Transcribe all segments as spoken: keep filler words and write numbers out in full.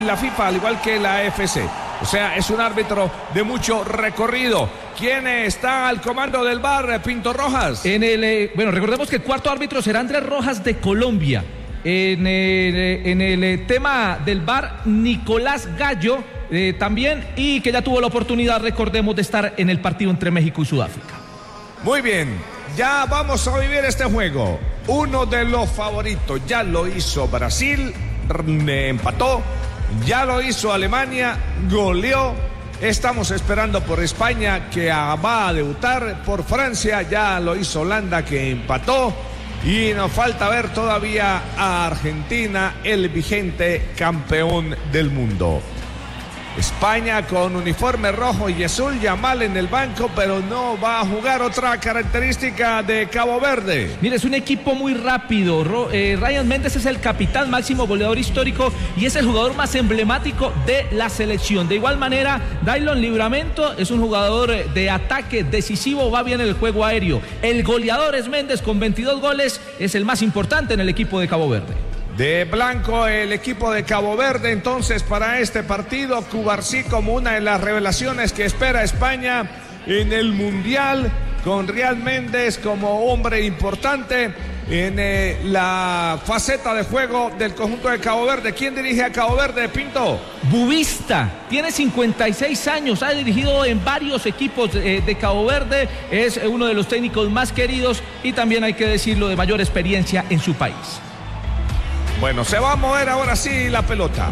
La FIFA, al igual que la A F C. O sea, es un árbitro de mucho recorrido. ¿Quién está al comando del V A R, Pinto Rojas? En el, eh, bueno, recordemos que el cuarto árbitro será Andrés Rojas de Colombia. En el, en el tema del V A R, Nicolás Gallo eh, también, y que ya tuvo la oportunidad, recordemos, de estar en el partido entre México y Sudáfrica. Muy bien, ya vamos a vivir este juego. Uno de los favoritos, ya lo hizo Brasil, empató. Ya lo hizo Alemania, goleó. Estamos esperando por España, que va a debutar. Por Francia ya lo hizo Holanda, que empató. Y nos falta ver todavía a Argentina, el vigente campeón del mundo. España con uniforme rojo y azul, Yamal en el banco, pero no va a jugar. Otra característica de Cabo Verde. Mire, es un equipo muy rápido. Ro, eh, Ryan Méndez es el capitán, máximo goleador histórico, y es el jugador más emblemático de la selección. De igual manera, Daylon Livramento es un jugador de ataque decisivo, va bien en el juego aéreo. El goleador es Méndez con veintidós goles, es el más importante en el equipo de Cabo Verde. De blanco el equipo de Cabo Verde entonces para este partido. Cubarsí como una de las revelaciones que espera España en el Mundial, con Ryan Méndez como hombre importante en eh, la faceta de juego del conjunto de Cabo Verde. ¿Quién dirige a Cabo Verde, Pinto? Bubista, tiene cincuenta y seis años, ha dirigido en varios equipos eh, de Cabo Verde, es uno de los técnicos más queridos y también, hay que decirlo, de mayor experiencia en su país. Bueno, se va a mover ahora sí la pelota.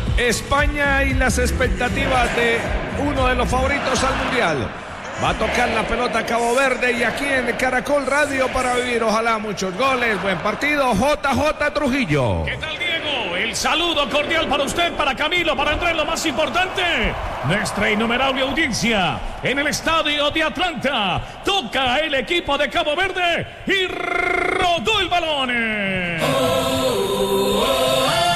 España y las expectativas de uno de los favoritos al Mundial. Va a tocar la pelota Cabo Verde y aquí en Caracol Radio para vivir, ojalá, muchos goles. Buen partido, J J Trujillo. ¿Qué tal, Diego? El saludo cordial para usted, para Camilo, para Andrés, lo más importante, nuestra innumerable audiencia en el estadio de Atlanta. Toca el equipo de Cabo Verde y rodó el balón. Oh, oh, oh.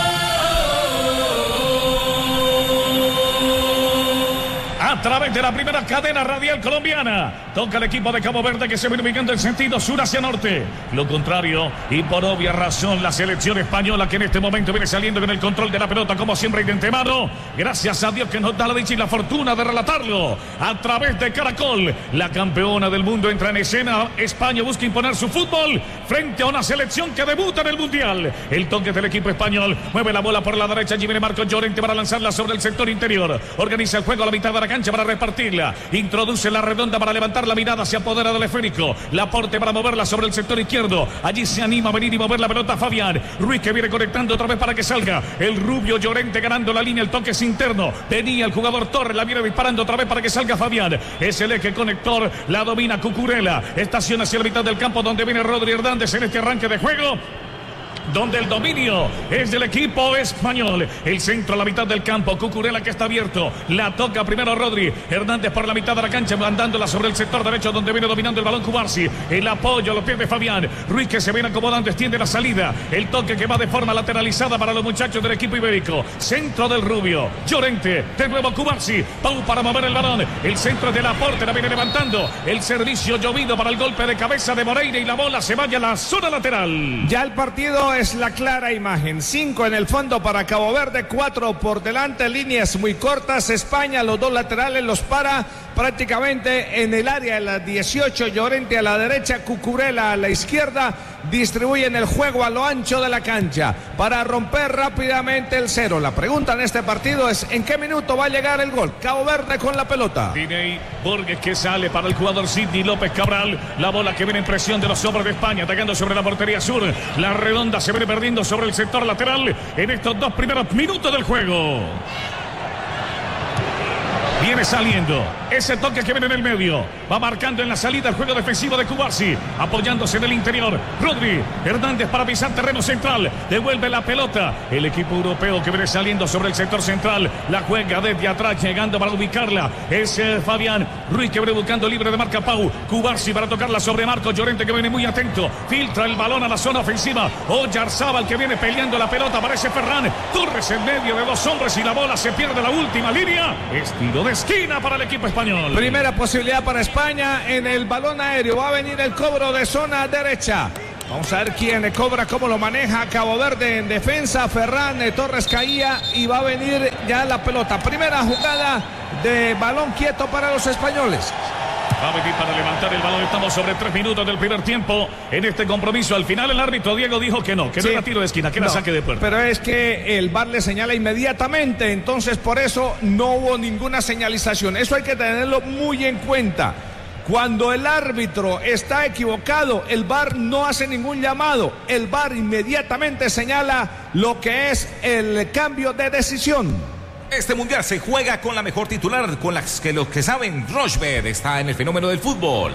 A través de la primera cadena radial colombiana, toca el equipo de Cabo Verde, que se viene ubicando en sentido sur hacia norte. Lo contrario, y por obvia razón, la selección española, que en este momento viene saliendo con el control de la pelota, como siempre, de antemano. Gracias a Dios que nos da la dicha y la fortuna de relatarlo a través de Caracol. La campeona del mundo entra en escena. España busca imponer su fútbol frente a una selección que debuta en el Mundial. El toque del equipo español, mueve la bola por la derecha. Allí viene Marco Llorente para lanzarla sobre el sector interior. Organiza el juego a la mitad de la cancha para repartirla, introduce la redonda para levantar la mirada, se apodera del esférico, Laporte para moverla sobre el sector izquierdo. Allí se anima a venir y mover la pelota Fabián Ruiz, que viene conectando otra vez para que salga el rubio Llorente, ganando la línea. El toque es interno, venía el jugador Torres, la viene disparando otra vez para que salga Fabián. Es el eje conector, la domina Cucurella, estaciona hacia la mitad del campo, donde viene Rodri Hernández en este arranque de juego, donde el dominio es del equipo español. El centro a la mitad del campo, Cucurella, que está abierto, la toca primero Rodri Hernández por la mitad de la cancha, mandándola sobre el sector derecho, donde viene dominando el balón Cubarsí. El apoyo lo pierde Fabián Ruiz, que se viene acomodando, extiende la salida, el toque que va de forma lateralizada para los muchachos del equipo ibérico. Centro del rubio Llorente, de nuevo Cubarsí, Pau para mover el balón, el centro es de Laporte, la viene levantando, el servicio llovido para el golpe de cabeza de Moreira, y la bola se vaya a la zona lateral. Ya el partido es la clara imagen. Cinco en el fondo para Cabo Verde, cuatro por delante, líneas muy cortas. España, los dos laterales los para prácticamente en el área de las dieciocho. Llorente a la derecha, Cucurella a la izquierda, distribuyen el juego a lo ancho de la cancha para romper rápidamente el cero. La pregunta en este partido es: ¿en qué minuto va a llegar el gol? Cabo Verde con la pelota. Diney Borges, que sale para el jugador Sidney López Cabral. La bola que viene en presión de los hombres de España, atacando sobre la portería sur. La redonda se viene perdiendo sobre el sector lateral en estos dos primeros minutos del juego. Viene saliendo ese toque que viene en el medio, va marcando en la salida el juego defensivo de Cubarsí, apoyándose en el interior Rodri Hernández para pisar terreno central, devuelve la pelota el equipo europeo, que viene saliendo sobre el sector central, la juega desde atrás, llegando para ubicarla, es eh, Fabián Ruiz, que viene buscando libre de marca Pau. Cubarsí para tocarla sobre Marco Llorente, que viene muy atento, filtra el balón a la zona ofensiva. Oyarzábal, que viene peleando la pelota, aparece Ferran Torres en medio de dos hombres y la bola se pierde la última línea. Estilo de esquina para el equipo español. Primera posibilidad para España en el balón aéreo. Va a venir el cobro de zona derecha. Vamos a ver quién cobra, cómo lo maneja Cabo Verde en defensa. Ferran Torres caía y va a venir ya la pelota. Primera jugada de balón quieto para los españoles. Va a venir para levantar el balón. Estamos sobre tres minutos del primer tiempo en este compromiso. Al final el árbitro Diego dijo que no, que sí. no era tiro de esquina, que no, era saque de puerta. Pero es que el V A R le señala inmediatamente, entonces por eso no hubo ninguna señalización. Eso hay que tenerlo muy en cuenta. Cuando el árbitro está equivocado, el V A R no hace ningún llamado. El V A R inmediatamente señala lo que es el cambio de decisión. Este mundial se juega con la mejor titular, con las que los que saben. Rochebet está en el fenómeno del fútbol.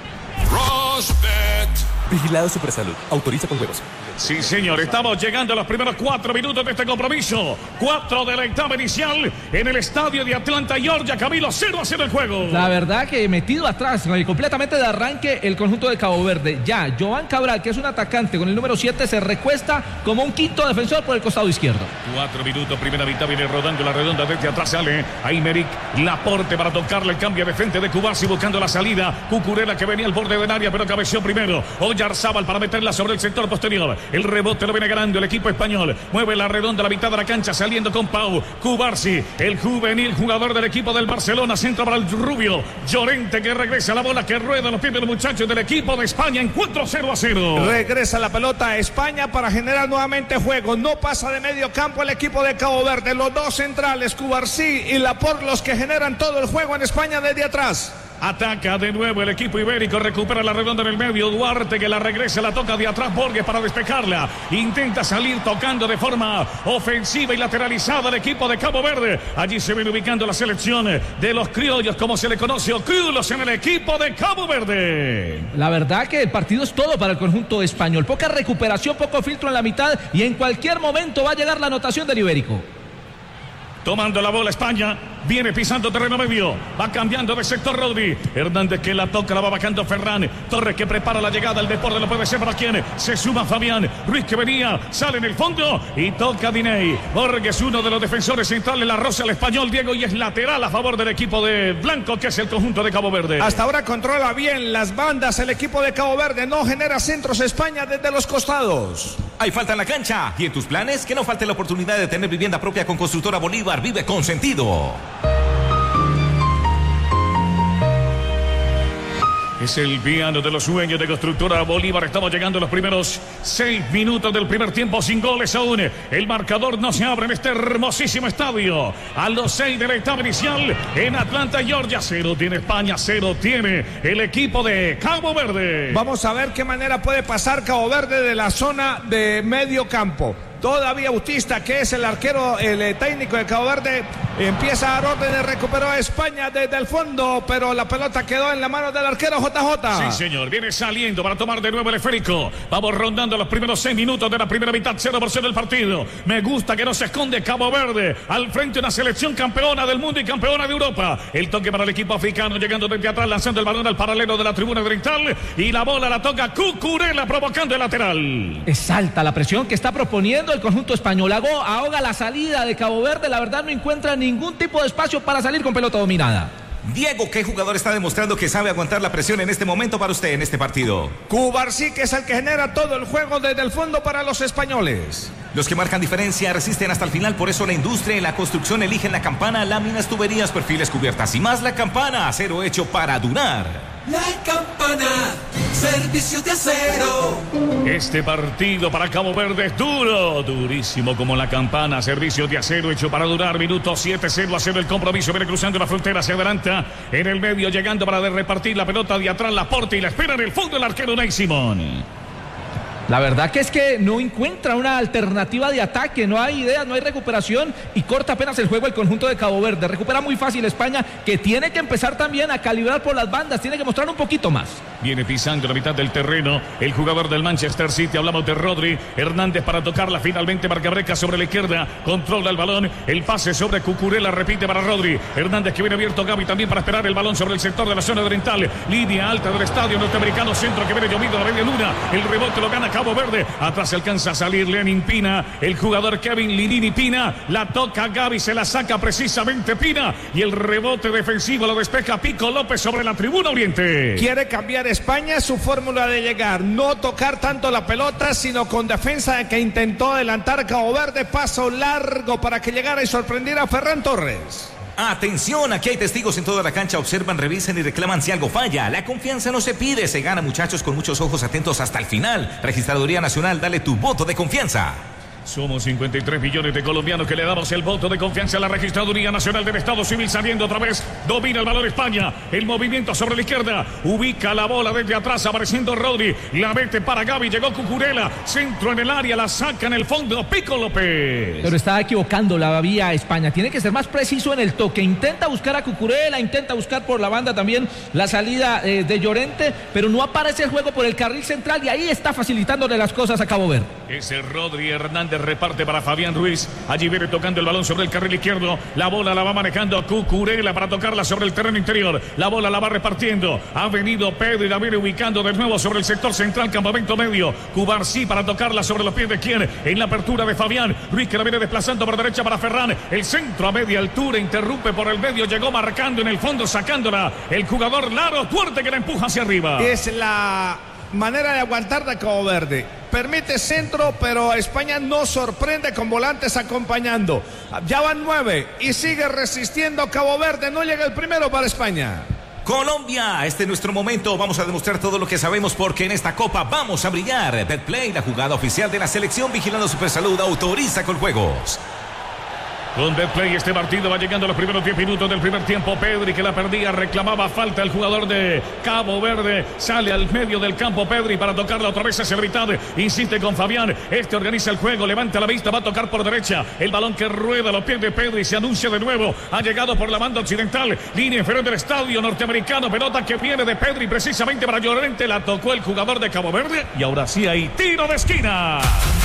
Rochebet. Vigilado Supersalud. Autoriza con juegos. Sí, señor. Estamos llegando a los primeros cuatro minutos de este compromiso. Cuatro de la etapa inicial en el estadio de Atlanta, Georgia. Camilo, cero a cero el juego. La verdad que metido atrás, completamente de arranque el conjunto de Cabo Verde. Ya, Joan Cabral, que es un atacante con el número siete, se recuesta como un quinto defensor por el costado izquierdo. Cuatro minutos, primera mitad, viene rodando la redonda desde atrás. Sale Aymeric Laporte para tocarle el cambio de frente de Cubarsí buscando la salida. Cucurella que venía al borde del área, pero cabeció primero. Oyarzábal para meterla sobre el sector posterior. El rebote lo viene ganando el equipo español. Mueve la redonda a la mitad de la cancha, saliendo con Pau. Cubarsí, el juvenil jugador del equipo del Barcelona. Centro para el rubio. Llorente que regresa la bola que rueda los pies de los muchachos del equipo de España. Encuentro cero a cero. Regresa la pelota a España para generar nuevamente juego. No pasa de medio campo el equipo de Cabo Verde. Los dos centrales, Cubarsí y Laporte, los que generan todo el juego en España desde atrás. Ataca de nuevo el equipo ibérico, recupera la redonda en el medio. Duarte que la regresa, la toca de atrás Borges para despejarla. Intenta salir tocando de forma ofensiva y lateralizada el equipo de Cabo Verde. Allí se viene ubicando la selección de los criollos, como se le conoce, o criollos en el equipo de Cabo Verde. La verdad que el partido es todo para el conjunto español. Poca recuperación, poco filtro en la mitad y en cualquier momento va a llegar la anotación del ibérico. Tomando la bola España, viene pisando terreno medio, va cambiando de sector Rodri. Hernández que la toca, la va bajando Ferran. Torres que prepara la llegada, el deporte lo puede ser para quien. Se suma Fabián, Ruiz que venía, sale en el fondo y toca Diney. Borges, uno de los defensores centrales, la roza al español Diego y es lateral a favor del equipo de Blanco, que es el conjunto de Cabo Verde. Hasta ahora controla bien las bandas el equipo de Cabo Verde, no genera centros España desde los costados. Hay falta en la cancha. ¿Y en tus planes? Que no falte la oportunidad de tener vivienda propia con Constructora Bolívar. Vive con sentido. Es el piano de los sueños de Constructora Bolívar. Estamos llegando a los primeros seis minutos del primer tiempo sin goles aún. El marcador no se abre en este hermosísimo estadio. A los seis de la etapa inicial en Atlanta, Georgia. Cero tiene España, cero tiene el equipo de Cabo Verde. Vamos a ver qué manera puede pasar Cabo Verde de la zona de medio campo. Todavía Bautista, que es el arquero, el técnico de Cabo Verde, empieza a dar órdenes, recuperó a España desde el fondo, pero la pelota quedó en la mano del arquero J J. Sí, señor, viene saliendo para tomar de nuevo el esférico. Vamos rondando los primeros seis minutos de la primera mitad, cero por cero del partido. Me gusta que no se esconde Cabo Verde, al frente de una selección campeona del mundo y campeona de Europa. El toque para el equipo africano, llegando desde atrás, lanzando el balón al paralelo de la tribuna oriental, y la bola la toca Cucurella, provocando el lateral. Es alta la presión que está proponiendo el conjunto español. Hago, ahoga la salida de Cabo Verde. La verdad no encuentra ningún tipo de espacio para salir con pelota dominada. Diego, ¿qué jugador está demostrando que sabe aguantar la presión en este momento para usted en este partido? Cubarsí, que es el que genera todo el juego desde el fondo para los españoles. Los que marcan diferencia resisten hasta el final, por eso la industria y la construcción eligen la Campana, láminas, tuberías, perfiles, cubiertas y más. La Campana, acero hecho para durar. La Campana, servicios de acero. Este partido para Cabo Verde es duro, durísimo como la Campana, servicios de acero hecho para durar. Minuto siete, cero a cero el compromiso, viene cruzando la frontera, se adelanta en el medio, llegando para repartir la pelota de atrás, Laporte, y la espera en el fondo el arquero Ney Simón. La verdad que es que no encuentra una alternativa de ataque, no hay ideas, no hay recuperación y corta apenas el juego el conjunto de Cabo Verde. Recupera muy fácil España, que tiene que empezar también a calibrar por las bandas, tiene que mostrar un poquito más. Viene pisando la mitad del terreno el jugador del Manchester City, hablamos de Rodri. Hernández para tocarla, finalmente marca breca sobre la izquierda, controla el balón, el pase sobre Cucurella, repite para Rodri. Hernández que viene abierto, Gaby también para esperar el balón sobre el sector de la zona oriental, línea alta del estadio norteamericano, centro que viene llovido, la media luna, el rebote lo gana Cabo Cabo Verde. Atrás alcanza a salir Lenin Pina. El jugador Kevin Linini Pina. La toca Gaby, se la saca precisamente Pina. Y el rebote defensivo lo despeja Pico López sobre la tribuna oriente. Quiere cambiar España su fórmula de llegar. No tocar tanto la pelota, sino con defensa que intentó adelantar Cabo Verde. Paso largo para que llegara y sorprendiera a Ferran Torres. Atención, aquí hay testigos en toda la cancha. Observan, revisan y reclaman si algo falla. La confianza no se pide, se gana, muchachos, con muchos ojos atentos hasta el final. Registraduría Nacional, dale tu voto de confianza. Somos cincuenta y tres millones de colombianos que le damos el voto de confianza a la Registraduría Nacional del Estado Civil. Saliendo otra vez, domina el balón España. El movimiento sobre la izquierda, ubica la bola desde atrás, apareciendo Rodri. La mete para Gaby, llegó Cucurella. Centro en el área, la saca en el fondo Pico López. Pero estaba equivocando la vía España. Tiene que ser más preciso en el toque. Intenta buscar a Cucurella, intenta buscar por la banda también la salida eh, de Llorente, pero no aparece el juego por el carril central y ahí está facilitándole las cosas a Cabo Verde. Ese Rodri Hernández reparte para Fabián Ruiz. Allí viene tocando el balón sobre el carril izquierdo. La bola la va manejando Cucurella para tocarla sobre el terreno interior. La bola la va repartiendo. Ha venido Pedro y la viene ubicando de nuevo sobre el sector central, campamento medio. Cubarsí para tocarla sobre los pies de quien. En la apertura de Fabián Ruiz, que la viene desplazando por derecha para Ferran. El centro a media altura, interrumpe por el medio. Llegó marcando en el fondo, sacándola el jugador Laro Duarte, que la empuja hacia arriba. Es la manera de aguantar de Cabo Verde. Permite centro, pero España no sorprende con volantes acompañando. Ya van nueve y sigue resistiendo Cabo Verde. No llega el primero para España. Colombia, este es nuestro momento. Vamos a demostrar todo lo que sabemos porque en esta copa vamos a brillar. Betplay, la jugada oficial de la selección, vigilando Supersalud, autoriza con juegos. Con Betplay este partido va llegando a los primeros diez minutos del primer tiempo. Pedri, que la perdía, reclamaba falta el jugador de Cabo Verde. Sale al medio del campo Pedri para tocarla otra vez hacia la mitad. Insiste con Fabián. Este organiza el juego, levanta la vista, va a tocar por derecha. El balón que rueda a los pies de Pedri se anuncia de nuevo. Ha llegado por la banda occidental. Línea inferior del estadio norteamericano. Pelota que viene de Pedri precisamente para Llorente. La tocó el jugador de Cabo Verde. Y ahora sí hay tiro de esquina.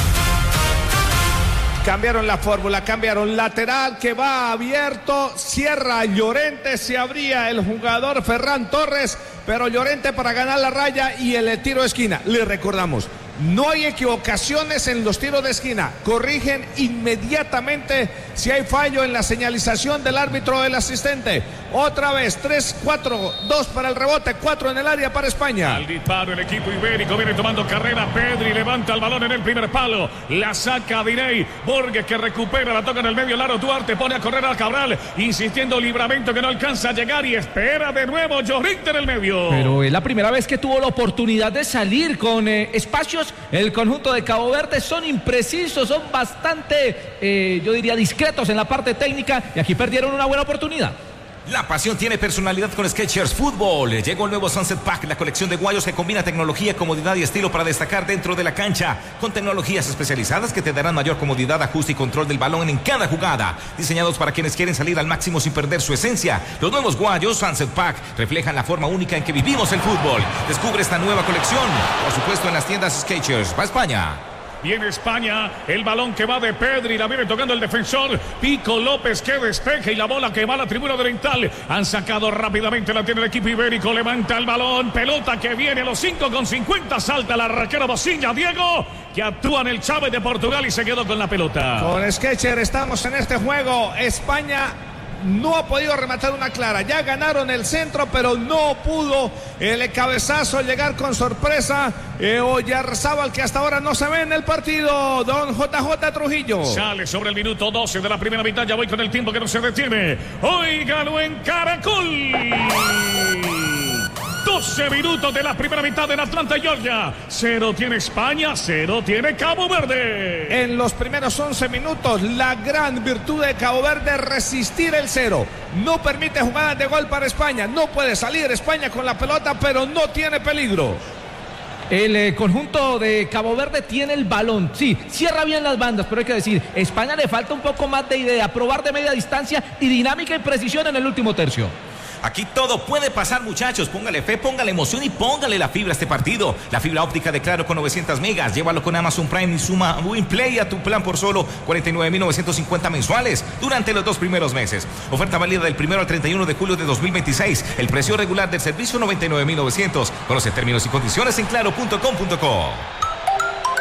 Cambiaron la fórmula, cambiaron lateral que va abierto, cierra Llorente, se abría el jugador Ferran Torres, pero Llorente para ganar la raya y el tiro de esquina. Le recordamos, no hay equivocaciones en los tiros de esquina, corrigen inmediatamente si hay fallo en la señalización del árbitro o del asistente. Otra vez, tres, cuatro, dos para el rebote, cuatro en el área para España. Al disparo el equipo ibérico viene tomando carrera. Pedri levanta el balón en el primer palo, la saca Diney. Borges que recupera, la toca en el medio. Laro Duarte pone a correr al Cabral, insistiendo Livramento que no alcanza a llegar y espera de nuevo Llorente en el medio. Pero es la primera vez que tuvo la oportunidad de salir con eh, espacios. El conjunto de Cabo Verde son imprecisos, son bastante, eh, yo diría, discretos en la parte técnica y aquí perdieron una buena oportunidad. La pasión tiene personalidad con Skechers Fútbol. Llegó el nuevo Sunset Pack, la colección de guayos que combina tecnología, comodidad y estilo para destacar dentro de la cancha, con tecnologías especializadas que te darán mayor comodidad, ajuste y control del balón en cada jugada. Diseñados para quienes quieren salir al máximo sin perder su esencia. Los nuevos guayos Sunset Pack reflejan la forma única en que vivimos el fútbol. Descubre esta nueva colección, por supuesto, en las tiendas Skechers. Va a España. Y en España, el balón que va de Pedri, la viene tocando el defensor Pico López, que despeja, y la bola que va a la tribuna oriental. Han sacado rápidamente, la tiene el equipo ibérico, levanta el balón, pelota que viene a los cinco con cincuenta, salta la arquero Bocilla, Diego, que actúa en el Chávez de Portugal y se quedó con la pelota. Con Skechers estamos en este juego. España no ha podido rematar una clara. Ya ganaron el centro, pero no pudo el cabezazo llegar con sorpresa. Eh, Oyarzábal, que hasta ahora no se ve en el partido. Don J J Trujillo. Sale sobre el minuto doce de la primera mitad. Ya voy con el tiempo que no se detiene. Óigalo en Caracol. doce minutos de la primera mitad en Atlanta, Georgia. Cero tiene España, cero tiene Cabo Verde. En los primeros once minutos, la gran virtud de Cabo Verde, resistir el cero. No permite jugadas de gol para España. No puede salir España con la pelota, pero no tiene peligro. El eh, conjunto de Cabo Verde tiene el balón, sí, cierra bien las bandas, pero hay que decir, España le falta un poco más de idea, probar de media distancia y dinámica y precisión en el último tercio. Aquí todo puede pasar, muchachos. Póngale fe, póngale emoción y póngale la fibra a este partido. La fibra óptica de Claro con novecientas megas. Llévalo con Amazon Prime y suma WinPlay a tu plan por solo cuarenta y nueve mil novecientos cincuenta mensuales durante los dos primeros meses. Oferta válida del primero al treinta y uno de julio de dos mil veintiséis. El precio regular del servicio noventa y nueve mil novecientos. Conoce términos y condiciones en claro punto com punto co.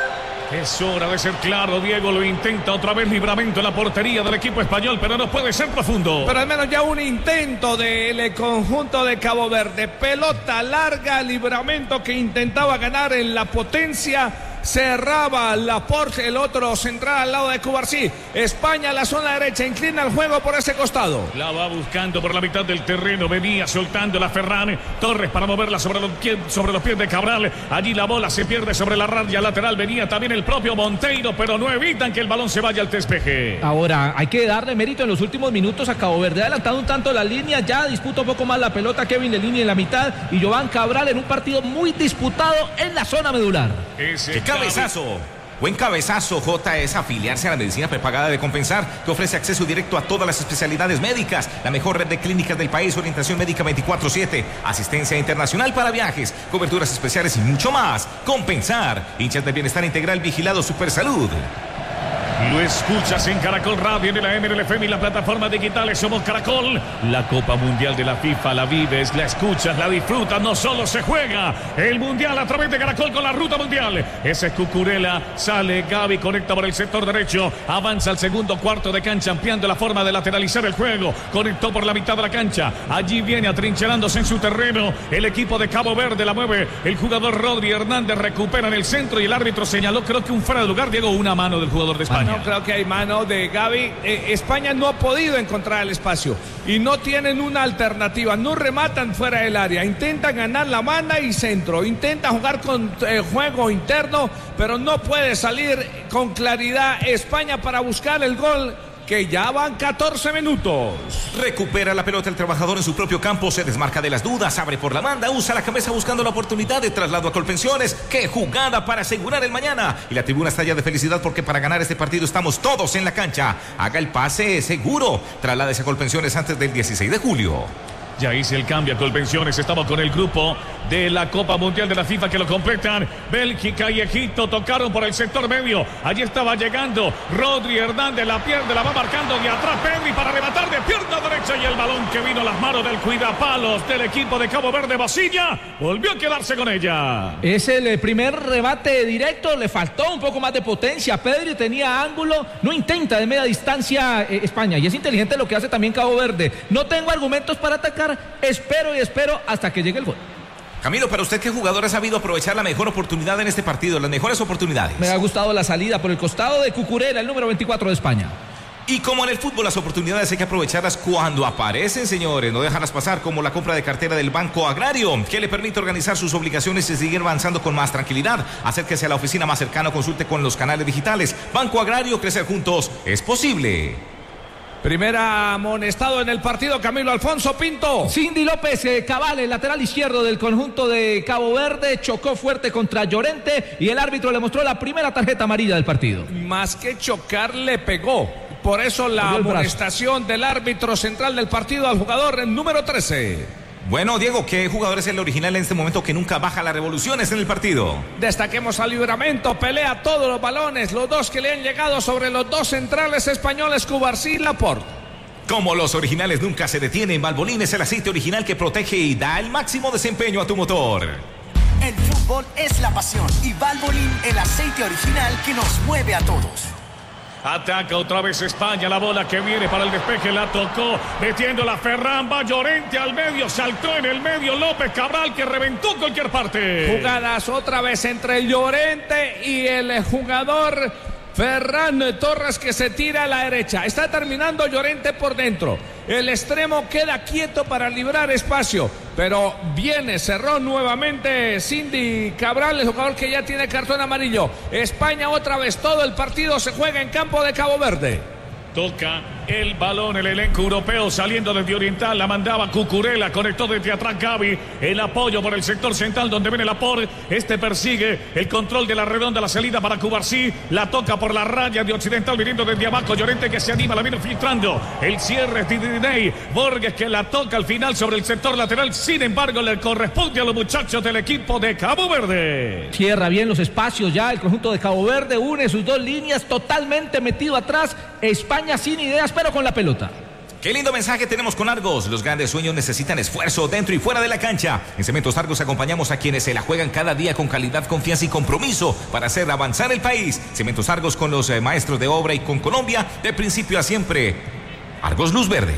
Es hora de ser claro, Diego lo intenta otra vez, Livramento en la portería del equipo español, pero no puede ser profundo. Pero al menos ya un intento del conjunto de Cabo Verde, pelota larga, Livramento que intentaba ganar en la potencia, cerraba Laporte, el otro central al lado de Cubarsí. España, la zona derecha, inclina el juego por ese costado. La va buscando por la mitad del terreno, venía soltando la Ferran Torres para moverla sobre los, pies, sobre los pies de Cabral. Allí la bola se pierde sobre la raya lateral, venía también el propio Monteiro, pero no evitan que el balón se vaya al despeje. Ahora hay que darle mérito en los últimos minutos a Cabo Verde, adelantado un tanto la línea, ya disputa un poco más la pelota Kevin de línea en la mitad y Jovan Cabral en un partido muy disputado en la zona medular. Ese cabezazo. Buen cabezazo, J, es afiliarse a la medicina prepagada de Compensar, que ofrece acceso directo a todas las especialidades médicas, la mejor red de clínicas del país, orientación médica veinticuatro siete, asistencia internacional para viajes, coberturas especiales y mucho más. Compensar, hinchas de bienestar integral, vigilado Supersalud. Lo escuchas en Caracol Radio, en la M L F M y la plataforma digitales. Somos Caracol. La Copa Mundial de la FIFA la vives, la escuchas, la disfrutas. No solo se juega el Mundial a través de Caracol con la Ruta Mundial. Ese es Cucurella. Sale Gaby, conecta por el sector derecho. Avanza al segundo cuarto de cancha, ampliando la forma de lateralizar el juego. Conectó por la mitad de la cancha. Allí viene atrincherándose en su terreno el equipo de Cabo Verde. La mueve el jugador Rodri Hernández. Recupera en el centro y el árbitro señaló, creo que un fuera de lugar, Diego, una mano del jugador de España. No creo que hay mano de Gaby. Eh, España no ha podido encontrar el espacio y no tienen una alternativa. No rematan fuera del área. Intentan ganar la banda y centro. Intentan jugar con eh, juego interno, pero no puede salir con claridad España para buscar el gol. Que ya van catorce minutos. Recupera la pelota el trabajador en su propio campo, se desmarca de las dudas, abre por la banda, usa la cabeza buscando la oportunidad de traslado a Colpensiones. ¡Qué jugada para asegurar el mañana! Y la tribuna está ya de felicidad porque para ganar este partido estamos todos en la cancha. Haga el pase seguro. Trasládese a Colpensiones antes del dieciséis de julio. Ya hice el cambio a Colpensiones. Estamos con el grupo de la Copa Mundial de la FIFA que lo completan. Bélgica y Egipto tocaron por el sector medio. Allí estaba llegando Rodri Hernández. La pierde, la va marcando de atrás Pedri para rematar de pierna derecha. Y el balón que vino a las manos del cuidapalos del equipo de Cabo Verde, Bosilla, volvió a quedarse con ella. Es el primer remate directo. Le faltó un poco más de potencia. Pedri tenía ángulo. No intenta de media distancia eh, España. Y es inteligente lo que hace también Cabo Verde. No tengo argumentos para atacar. Espero y espero hasta que llegue el gol. Camilo, para usted, ¿qué jugador ha sabido aprovechar la mejor oportunidad en este partido? Las mejores oportunidades. Me ha gustado la salida por el costado de Cucurella, el número veinticuatro de España. Y como en el fútbol, las oportunidades hay que aprovecharlas cuando aparecen, señores. No dejarlas pasar, como la compra de cartera del Banco Agrario, que le permite organizar sus obligaciones y seguir avanzando con más tranquilidad. Acérquese a la oficina más cercana, consulte con los canales digitales. Banco Agrario, crecer juntos es posible. Primera amonestado en el partido, Camilo Alfonso Pinto. Cindy López eh, Cabal, el lateral izquierdo del conjunto de Cabo Verde, chocó fuerte contra Llorente y el árbitro le mostró la primera tarjeta amarilla del partido. Más que chocar, le pegó. Por eso la amonestación del árbitro central del partido al jugador número trece. Bueno, Diego, ¿qué jugador es el original en este momento que nunca baja las revoluciones en el partido? Destaquemos al Livramento, pelea todos los balones, los dos que le han llegado sobre los dos centrales españoles, Cubarsí y Laporte. Como los originales nunca se detienen, Valvoline es el aceite original que protege y da el máximo desempeño a tu motor. El fútbol es la pasión y Valvoline el aceite original que nos mueve a todos. Ataca otra vez España, la bola que viene para el despeje, la tocó, metiendo la Ferran, va Llorente al medio, saltó en el medio López Cabral que reventó cualquier parte. Jugadas otra vez entre el Llorente y el jugador Ferran Torres que se tira a la derecha. Está terminando Llorente por dentro. El extremo queda quieto para librar espacio, pero viene, cerró nuevamente Cindy Cabral, el jugador que ya tiene cartón amarillo. España otra vez, todo el partido se juega en campo de Cabo Verde. Toca el balón, el elenco europeo saliendo desde Oriental, la mandaba Cucurella, conectó desde atrás Gaby, el apoyo por el sector central donde viene Laporte, este persigue el control de la redonda, la salida para Cubarsí, la toca por la raya de Occidental viniendo desde abajo, Llorente que se anima, la viene filtrando, el cierre es Didinei, Borges que la toca al final sobre el sector lateral, sin embargo le corresponde a los muchachos del equipo de Cabo Verde. Cierra bien los espacios ya el conjunto de Cabo Verde, une sus dos líneas totalmente metido atrás, España sin ideas pero con la pelota. Qué lindo mensaje tenemos con Argos. Los grandes sueños necesitan esfuerzo dentro y fuera de la cancha. En Cementos Argos acompañamos a quienes se la juegan cada día con calidad, confianza y compromiso para hacer avanzar el país. Cementos Argos con los eh, maestros de obra y con Colombia de principio a siempre. Argos Luz Verde.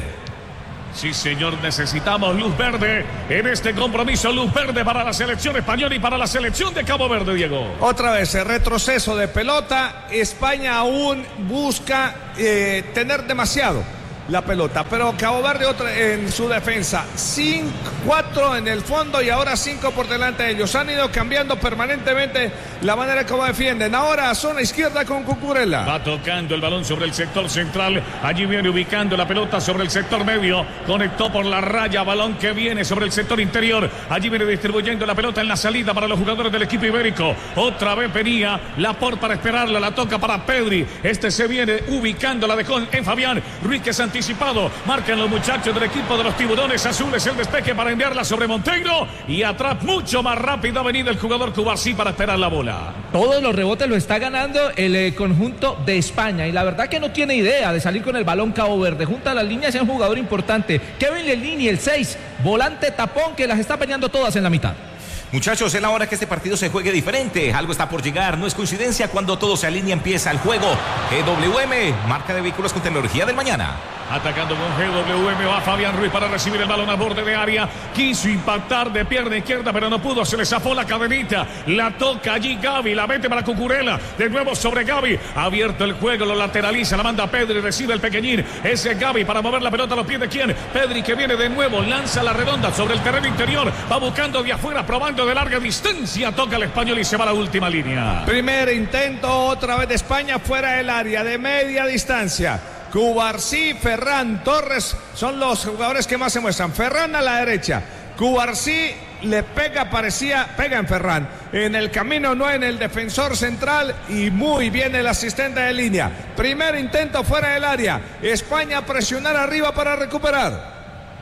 Sí, señor, necesitamos luz verde en este compromiso. Luz verde para la selección española y para la selección de Cabo Verde, Diego. Otra vez, el retroceso de pelota. España aún busca eh, tener demasiado la pelota, pero Cabo Verde otra en su defensa, cinco, cuatro en el fondo y ahora cinco por delante de ellos. Han ido cambiando permanentemente la manera como defienden. Ahora zona izquierda con Cucurella. Va tocando el balón sobre el sector central. Allí viene ubicando la pelota sobre el sector medio. Conectó por la raya, balón que viene sobre el sector interior. Allí viene distribuyendo la pelota en la salida para los jugadores del equipo ibérico. Otra vez venía Laporte para esperarla, la toca para Pedri. Este se viene ubicando, la dejó en Fabián Ruiz, que es anticipado. Marcan los muchachos del equipo de los Tiburones Azules el despeje para enviarla sobre Monteiro. Y atrás mucho más rápido ha venido el jugador Cubarsí para esperar la bola. Todos los rebotes lo está ganando el eh, conjunto de España. Y la verdad que no tiene idea de salir con el balón Cabo Verde. Junto a las líneas es un jugador importante. Kevin Lelini, el seis, volante tapón que las está peleando todas en la mitad. Muchachos, es la hora que este partido se juegue diferente. Algo está por llegar, no es coincidencia. Cuando todo se alinea empieza el juego. G W M, marca de vehículos con tecnología del mañana. Atacando con G W M va Fabián Ruiz para recibir el balón a borde de área. Quiso impactar de pierna izquierda, pero no pudo. Se le zafó la cadenita. La toca allí Gavi. La mete para Cucurella. De nuevo sobre Gavi. Abierto el juego, lo lateraliza. La manda a Pedri. Recibe el pequeñín. Ese es Gavi para mover la pelota a los pies de quién. Pedri, que viene de nuevo. Lanza la redonda sobre el terreno interior. Va buscando de afuera, probando de larga distancia. Toca el español y se va a la última línea. Primer intento otra vez de España fuera del área de media distancia. Cubarsí, Ferran, Torres son los jugadores que más se muestran. Ferran a la derecha. Cubarsí le pega, parecía, pega en Ferran. En el camino, no en el defensor central. Y muy bien el asistente de línea. Primer intento fuera del área. España a presionar arriba para recuperar.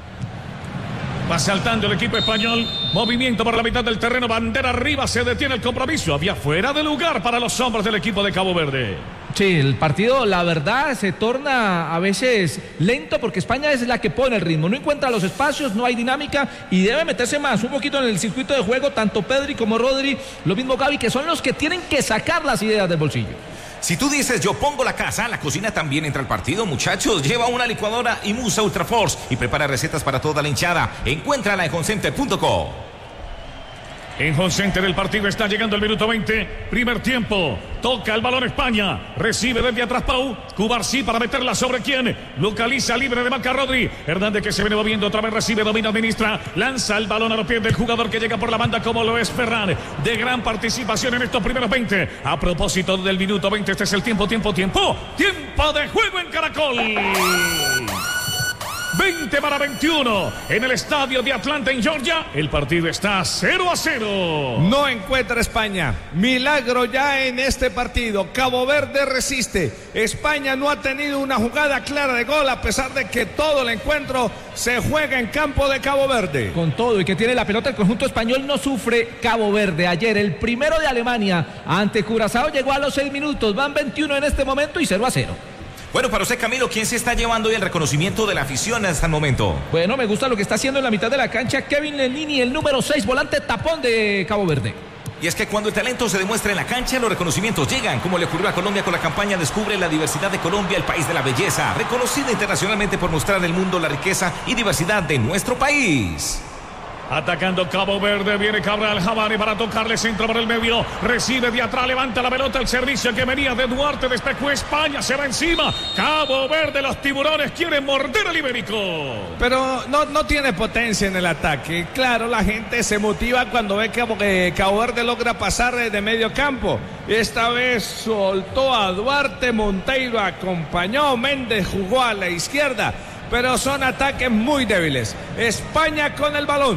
Va saltando el equipo español. Movimiento por la mitad del terreno. Bandera arriba. Se detiene el compromiso. Había fuera de lugar para los hombres del equipo de Cabo Verde. Sí, el partido, la verdad, se torna a veces lento porque España es la que pone el ritmo. No encuentra los espacios, no hay dinámica y debe meterse más, un poquito en el circuito de juego, tanto Pedri como Rodri, lo mismo Gavi, que son los que tienen que sacar las ideas del bolsillo. Si tú dices yo pongo la casa, la cocina también entra al partido, muchachos. Lleva una licuadora y Musa Ultra Force y prepara recetas para toda la hinchada. Encuéntrala en homecenter punto co. En Home Center el partido está llegando el minuto veinte. Primer tiempo. Toca el balón España. Recibe desde atrás Pau. Cubarsí para meterla sobre quién. Localiza libre de marca Rodri. Hernández, que se viene moviendo otra vez. Recibe, domina, administra. Lanza el balón a los pies del jugador que llega por la banda como lo es Ferran. De gran participación en estos primeros veinte. A propósito del minuto veinte, este es el tiempo, tiempo, tiempo. Tiempo de juego en Caracol. veinte para veintiuno en el estadio de Atlanta en Georgia. El partido está cero a cero. No encuentra España. Milagro ya en este partido. Cabo Verde resiste. España no ha tenido una jugada clara de gol a pesar de que todo el encuentro se juega en campo de Cabo Verde. Con todo y que tiene la pelota, el conjunto español no sufre Cabo Verde. Ayer el primero de Alemania ante Curazao llegó a los seis minutos. Van veintiuno en este momento y cero a cero. Bueno, para usted, Camilo, ¿quién se está llevando hoy el reconocimiento de la afición hasta el momento? Bueno, me gusta lo que está haciendo en la mitad de la cancha Kevin Lelini, el número seis, volante tapón de Cabo Verde. Y es que cuando el talento se demuestra en la cancha, los reconocimientos llegan, como le ocurrió a Colombia con la campaña Descubre la diversidad de Colombia, el país de la belleza, reconocida internacionalmente por mostrar al mundo la riqueza y diversidad de nuestro país. Atacando Cabo Verde, viene Cabral Javani para tocarle centro por el medio, recibe de atrás, levanta la pelota, el servicio que venía de Duarte, despejó España, se va encima, Cabo Verde, los tiburones quieren morder al ibérico. Pero no, no tiene potencia en el ataque. Claro, la gente se motiva cuando ve que eh, Cabo Verde logra pasar de medio campo. Esta vez soltó a Duarte, Monteiro acompañó, Méndez jugó a la izquierda. Pero son ataques muy débiles. España con el balón.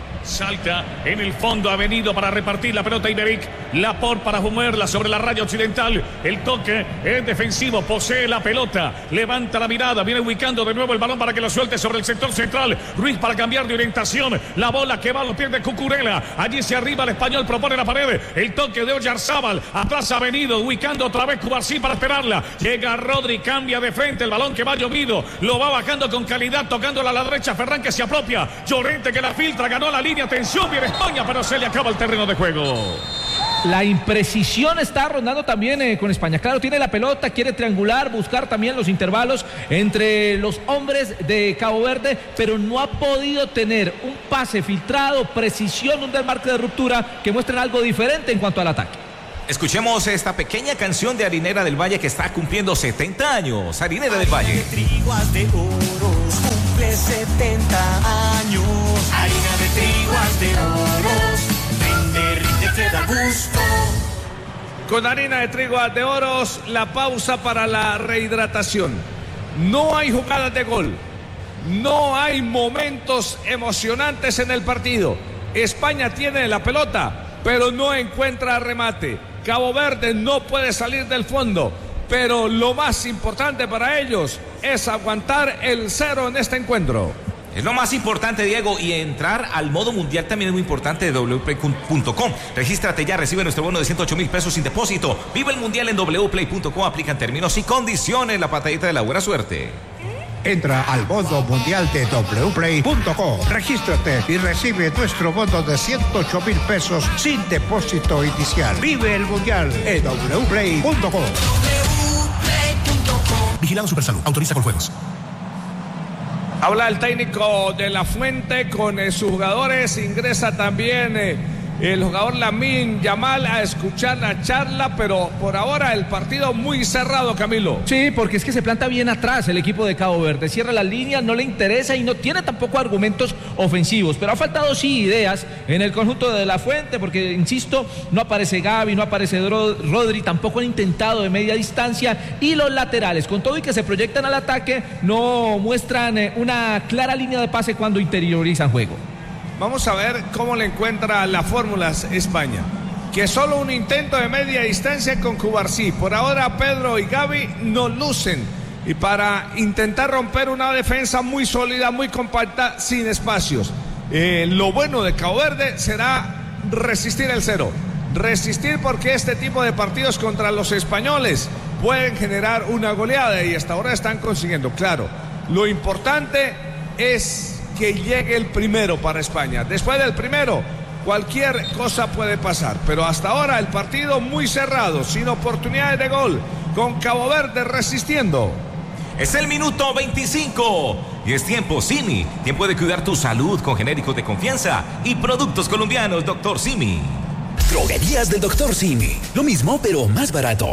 Salta en el fondo, ha venido para repartir la pelota Iberic. Laporte para moverla sobre la raya occidental. El toque es defensivo, posee la pelota, levanta la mirada, viene ubicando de nuevo el balón para que lo suelte sobre el sector central. Ruiz para cambiar de orientación. La bola que va a los pies de Cucurella. Allí se arriba el español, propone la pared. El toque de Oyarzábal. Atrás ha venido, ubicando otra vez Cubarsí para esperarla. Llega Rodri, cambia de frente. El balón que va llovido. Lo va bajando con calidad, tocándola a la derecha. Ferran que se apropia. Llorente que la filtra, ganó la línea. Atención, viene España, pero se le acaba el terreno de juego. La imprecisión está rondando también eh, con España. Claro, tiene la pelota, quiere triangular, buscar también los intervalos entre los hombres de Cabo Verde, pero no ha podido tener un pase filtrado, precisión, un desmarque de ruptura que muestren algo diferente en cuanto al ataque. Escuchemos esta pequeña canción de Harinera del Valle que está cumpliendo setenta años. Harinera del Valle. De triguas de oros, cumple setenta años. Harina de triguas de oros, rinde, rinde, te da gusto. Con harina de triguas de oros, la pausa para la rehidratación. No hay jugadas de gol. No hay momentos emocionantes en el partido. España tiene la pelota, pero no encuentra remate. Cabo Verde no puede salir del fondo, pero lo más importante para ellos es aguantar el cero en este encuentro. Es lo más importante, Diego, y entrar al modo mundial también es muy importante de doble u play punto com. Regístrate ya, recibe nuestro bono de ciento ocho mil pesos sin depósito. Vive el mundial en doble u play punto com, aplican términos y condiciones, la patadita de la buena suerte. Entra al modo mundial de doble u play punto com, regístrate y recibe nuestro bono de ciento ocho mil pesos sin depósito inicial. Vive el mundial en doble u play punto com. Vigilado Supersalud, autoriza con juegos. Habla el técnico de La Fuente con eh, sus jugadores, ingresa también eh, el jugador Lamine Yamal a escuchar la charla, pero por ahora el partido muy cerrado, Camilo. Sí, porque es que se planta bien atrás el equipo de Cabo Verde, cierra las líneas, no le interesa y no tiene tampoco argumentos ofensivos, pero ha faltado sí ideas en el conjunto de La Fuente, porque insisto, no aparece Gavi, no aparece Rodri, tampoco han intentado de media distancia, y los laterales, con todo y que se proyectan al ataque, no muestran eh, una clara línea de pase cuando interiorizan juego. Vamos a ver cómo le encuentra las fórmulas España. Que solo un intento de media distancia con Cubarsí. Por ahora Pedro y Gavi no lucen. Y para intentar romper una defensa muy sólida, muy compacta, sin espacios. Eh, lo bueno de Cabo Verde será resistir el cero. Resistir porque este tipo de partidos contra los españoles pueden generar una goleada y hasta ahora están consiguiendo. Claro, lo importante es que llegue el primero para España. Después del primero, cualquier cosa puede pasar. Pero hasta ahora el partido muy cerrado, sin oportunidades de gol, con Cabo Verde resistiendo. Es el minuto veinticinco y es tiempo Simi. Tiempo de cuidar tu salud con genéricos de confianza y productos colombianos, doctor Simi. Droguerías del doctor Simi. Lo mismo, pero más barato.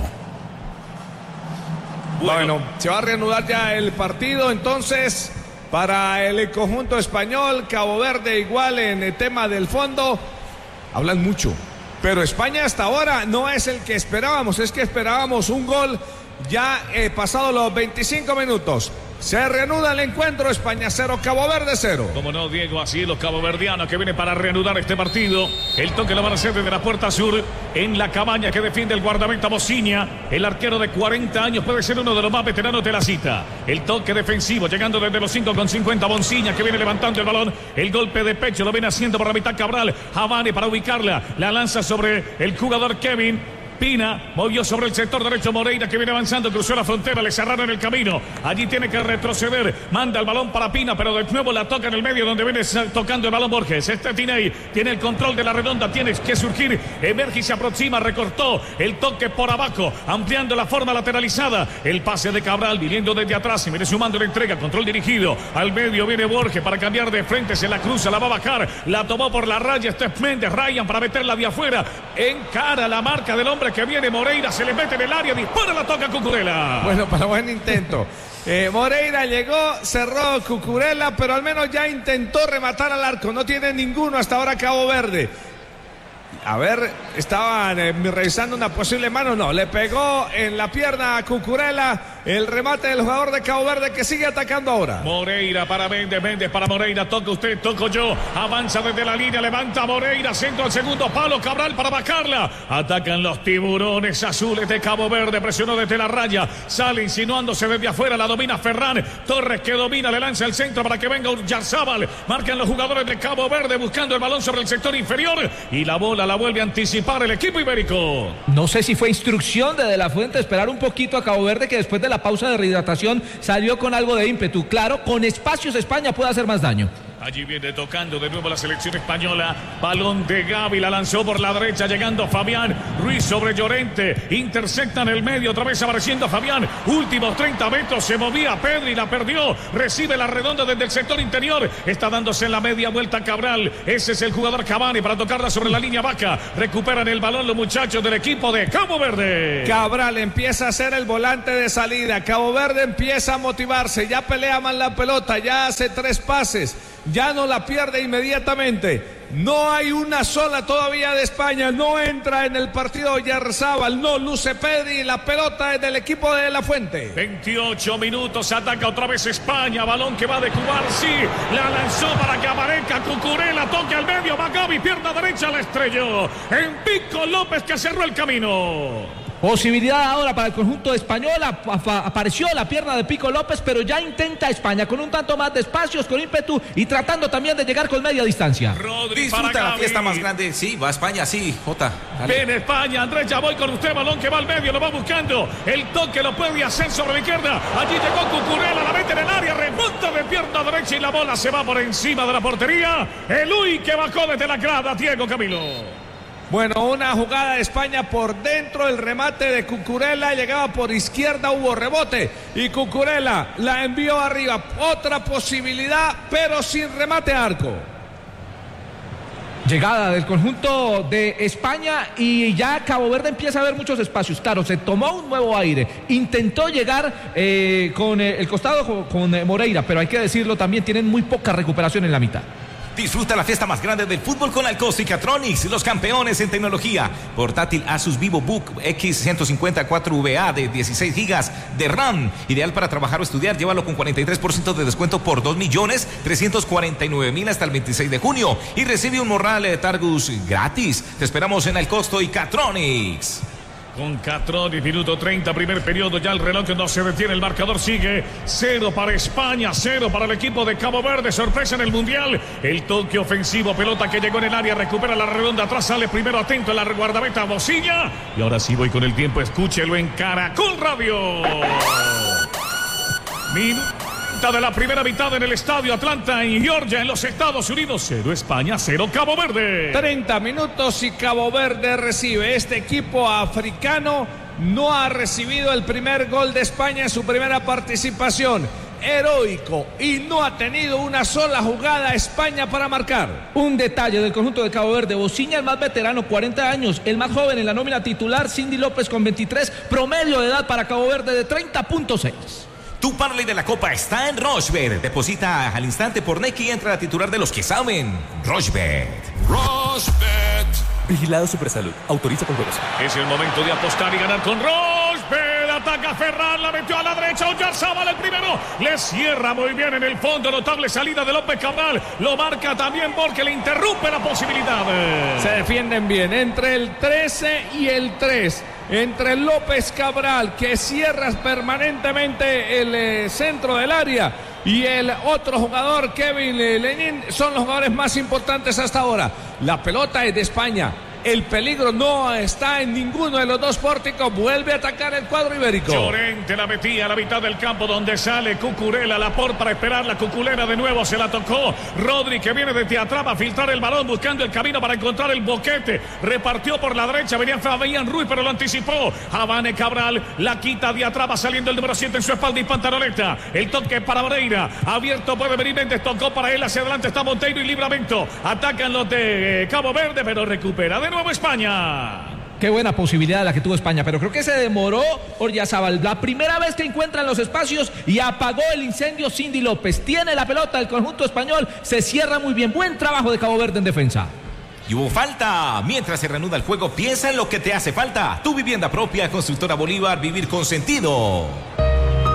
Bueno, bueno, se va a reanudar ya el partido, entonces... Para el conjunto español, Cabo Verde igual en el tema del fondo. Hablan mucho, pero España hasta ahora no es el que esperábamos. Es que esperábamos un gol ya eh, pasado los veinticinco minutos. Se reanuda el encuentro, España cero, Cabo Verde cero. Como no, Diego, así los caboverdianos que vienen para reanudar este partido. El toque lo van a hacer desde la puerta sur, en la cabaña que defiende el guardameta Bociña. El arquero de cuarenta años puede ser uno de los más veteranos de la cita. El toque defensivo, llegando desde los cinco con cincuenta, Bociña que viene levantando el balón. El golpe de pecho lo viene haciendo por la mitad Cabral. Havane para ubicarla, la lanza sobre el jugador Kevin. Pina movió sobre el sector derecho Moreira que viene avanzando, cruzó la frontera, le cerraron el camino. Allí tiene que retroceder, manda el balón para Pina, pero de nuevo la toca en el medio donde viene tocando el balón Borges. Este Tinei tiene el control de la redonda, tiene que surgir, emerge y se aproxima, recortó el toque por abajo, ampliando la forma lateralizada. El pase de Cabral viniendo desde atrás y viene sumando la entrega, control dirigido. Al medio viene Borges para cambiar de frente, se la cruza, la va a bajar, la tomó por la raya. Este es Méndez, Ryan para meterla de afuera, encara la marca del hombre que viene Moreira, se le mete en el área, dispara, la toca Cucurella. Bueno, para buen intento. Eh, Moreira llegó, cerró Cucurella, pero al menos ya intentó rematar al arco. No tiene ninguno hasta ahora Cabo Verde. A ver, estaban eh, revisando una posible mano. No, le pegó en la pierna a Cucurella. El remate del jugador de Cabo Verde que sigue atacando ahora. Moreira para Méndez, Méndez para Moreira. Toca usted, toco yo. Avanza desde la línea, levanta Moreira. Centro al segundo palo. Cabral para bajarla. Atacan los tiburones azules de Cabo Verde. Presionó desde la raya. Sale insinuándose desde afuera. La domina Ferran. Torres que domina. Le lanza el centro para que venga Uryarzabal. Marcan los jugadores de Cabo Verde buscando el balón sobre el sector inferior. Y la bola la vuelve a anticipar el equipo ibérico. No sé si fue instrucción de De La Fuente esperar un poquito a Cabo Verde, que después de la pausa de rehidratación salió con algo de ímpetu. Claro, con espacios España puede hacer más daño. Allí viene tocando de nuevo la selección española. Balón de Gavi, la lanzó por la derecha, llegando Fabián Ruiz sobre Llorente. Intercepta en el medio, otra vez apareciendo Fabián. Últimos treinta metros, se movía Pedri, la perdió. Recibe la redonda desde el sector interior. Está dándose en la media vuelta Cabral. Ese es el jugador Cavani para tocarla sobre la línea vaca. Recuperan el balón los muchachos del equipo de Cabo Verde. Cabral empieza a ser el volante de salida. Cabo Verde empieza a motivarse. Ya pelea más la pelota, ya hace tres pases. Ya no la pierde inmediatamente. No hay una sola todavía de España. No entra en el partido Oyarzábal. No luce Pedri. La pelota es del equipo de La Fuente. veintiocho minutos. Ataca otra vez España. Balón que va de Cubar. Sí. La lanzó para que aparezca Cucurella. Toque al medio. Va Gavi. Pierna derecha. La estrelló. En Pico López que cerró el camino. Posibilidad ahora para el conjunto español. Apareció la pierna de Pico López, pero ya intenta España con un tanto más de espacios, con ímpetu y tratando también de llegar con media distancia. Rodri Disfruta la fiesta más grande. Sí, va a España, sí, Jota. Ven España, Andrés, ya voy con usted. Balón que va al medio, lo va buscando. El toque lo puede hacer sobre la izquierda. Allí llegó Cucurella, la mete en el área, remonta de pierna derecha y la bola se va por encima de la portería. El Uy que bajó desde la grada, Diego Camilo. Bueno, una jugada de España por dentro, el remate de Cucurella llegaba por izquierda, hubo rebote y Cucurella la envió arriba. Otra posibilidad, pero sin remate a arco. Llegada del conjunto de España y ya Cabo Verde empieza a ver muchos espacios. Claro, se tomó un nuevo aire. Intentó llegar eh, con el costado con, con Moreira, pero hay que decirlo también, tienen muy poca recuperación en la mitad. Disfruta la fiesta más grande del fútbol con Alcosta y Catronics, los campeones en tecnología. Portátil Asus VivoBook X ciento cincuenta cuatro V A de dieciséis gigas de RAM. Ideal para trabajar o estudiar. Llévalo con cuarenta y tres por ciento de descuento por dos millones trescientos cuarenta y nueve mil hasta el veintiséis de junio. Y recibe un morral de Targus gratis. Te esperamos en Alcosta y Catronics. Con Catronics, minuto treinta, primer periodo, ya el reloj no se detiene, el marcador sigue, cero para España, cero para el equipo de Cabo Verde, sorpresa en el Mundial, el toque ofensivo, pelota que llegó en el área, recupera la redonda, atrás sale primero atento en la guardameta Bocilla, y ahora sí voy con el tiempo, escúchelo en Caracol Radio. Minuto de la primera mitad en el estadio Atlanta en Georgia, en los Estados Unidos. Cero España, cero Cabo Verde. treinta minutos y Cabo Verde recibe. Este equipo africano no ha recibido el primer gol de España en su primera participación. Heroico, y no ha tenido una sola jugada España para marcar. Un detalle del conjunto de Cabo Verde: Bocilla, el más veterano, cuarenta años, el más joven en la nómina titular, Cindy López con veintitrés, promedio de edad para Cabo Verde de treinta punto seis. Tu parlay de la Copa está en Rochebet. Deposita al instante por Nequi y entra a titular de los que saben. Rochebet. Rochebet. Vigilado Supersalud. Autoriza con juegos. Es el momento de apostar y ganar con Rochebet. Ataca Ferran, la metió a la derecha. Oyarzábal el primero. Le cierra muy bien en el fondo. Notable salida de López Cabral. Lo marca también porque le interrumpe la posibilidad. Se defienden bien entre el trece y el tres. Entre López Cabral, que cierra permanentemente el eh, centro del área, y el otro jugador, Kevin Lenin, son los jugadores más importantes hasta ahora. La pelota es de España. El peligro no está en ninguno de los dos pórticos. Vuelve a atacar el cuadro ibérico. Llorente la metía a la mitad del campo donde sale Cucurella. Laporte para esperar la Cucurella de nuevo. Se la tocó Rodri, que viene desde atrás a filtrar el balón buscando el camino para encontrar el boquete. Repartió por la derecha. Venía Fabián Ruiz, pero lo anticipó. Habane Cabral la quita de atrás. Va saliendo el número siete en su espalda y pantaloneta. El toque para Moreira. Abierto puede venir Méndez. Tocó para él. Hacia adelante está Monteiro y Livramento. Atacan los de Cabo Verde, pero recupera de nuevo España. Qué buena posibilidad la que tuvo España, pero creo que se demoró Oyarzábal. La primera vez que encuentran los espacios y apagó el incendio Cindy López. Tiene la pelota del conjunto español, se cierra muy bien. Buen trabajo de Cabo Verde en defensa. Y hubo falta. Mientras se reanuda el juego, piensa en lo que te hace falta. Tu vivienda propia, Constructora Bolívar, vivir con sentido.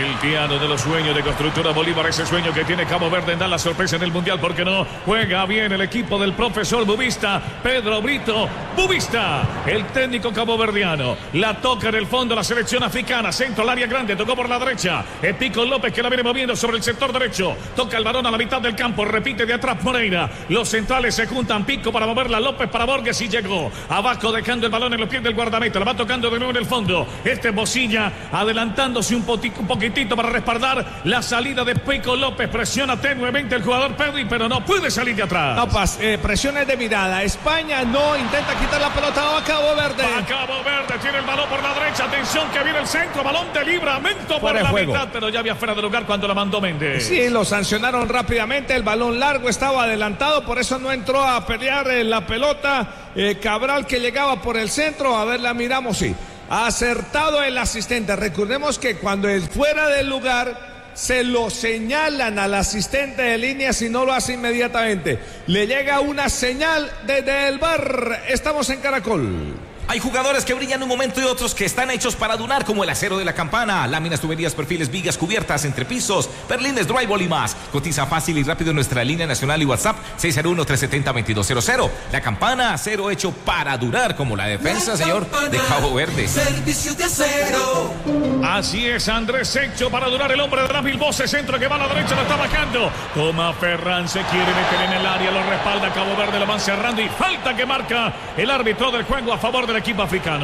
El piano de los sueños de Constructora Bolívar, ese sueño que tiene Cabo Verde en dar la sorpresa en el Mundial, porque no juega bien el equipo del profesor Bubista, Pedro Brito Bubista, el técnico caboverdiano. La toca en el fondo la selección africana, centro al área grande, tocó por la derecha. Es Pico López que la viene moviendo sobre el sector derecho. Toca el balón a la mitad del campo, repite de atrás Moreira. Los centrales se juntan, Pico para moverla, López para Borges y llegó. Abajo dejando el balón en los pies del guardameta, la va tocando de nuevo en el fondo. Este es Bocilla adelantándose un poquito. Un poquitito para respaldar la salida de Pico López. Presiona tenuemente el jugador Pedri, pero no puede salir de atrás. No, pas, eh, presiones de mirada. España no intenta quitar la pelota a Cabo Verde. A Cabo Verde tiene el balón por la derecha. Atención que viene el centro. Balón de Libramento por la juego. mitad, pero ya había fuera de lugar cuando la mandó Méndez. Sí, lo sancionaron rápidamente. El balón largo estaba adelantado, por eso no entró a pelear eh, la pelota. Eh, Cabral que llegaba por el centro. A ver, la miramos, sí. Acertado el asistente. Recordemos que cuando el fuera del lugar se lo señalan al asistente de línea si no lo hace inmediatamente. Le llega una señal desde el V A R. Estamos en Caracol. Hay jugadores que brillan un momento y otros que están hechos para durar, como el acero de la campana, láminas, tuberías, perfiles, vigas, cubiertas, entrepisos, perlines, drywall y más. Cotiza fácil y rápido en nuestra línea nacional y WhatsApp seis cero uno, tres siete cero, dos dos cero cero. La campana, acero hecho para durar, como la defensa, la señor, de Cabo Verde. Servicio de acero. Así es, Andrés hecho para durar, el hombre de las mil voces, centro que va a la derecha, lo está bajando. Toma Ferran, se quiere meter en el área, lo respalda Cabo Verde, lo van cerrando y falta que marca el árbitro del juego a favor del equipo africano.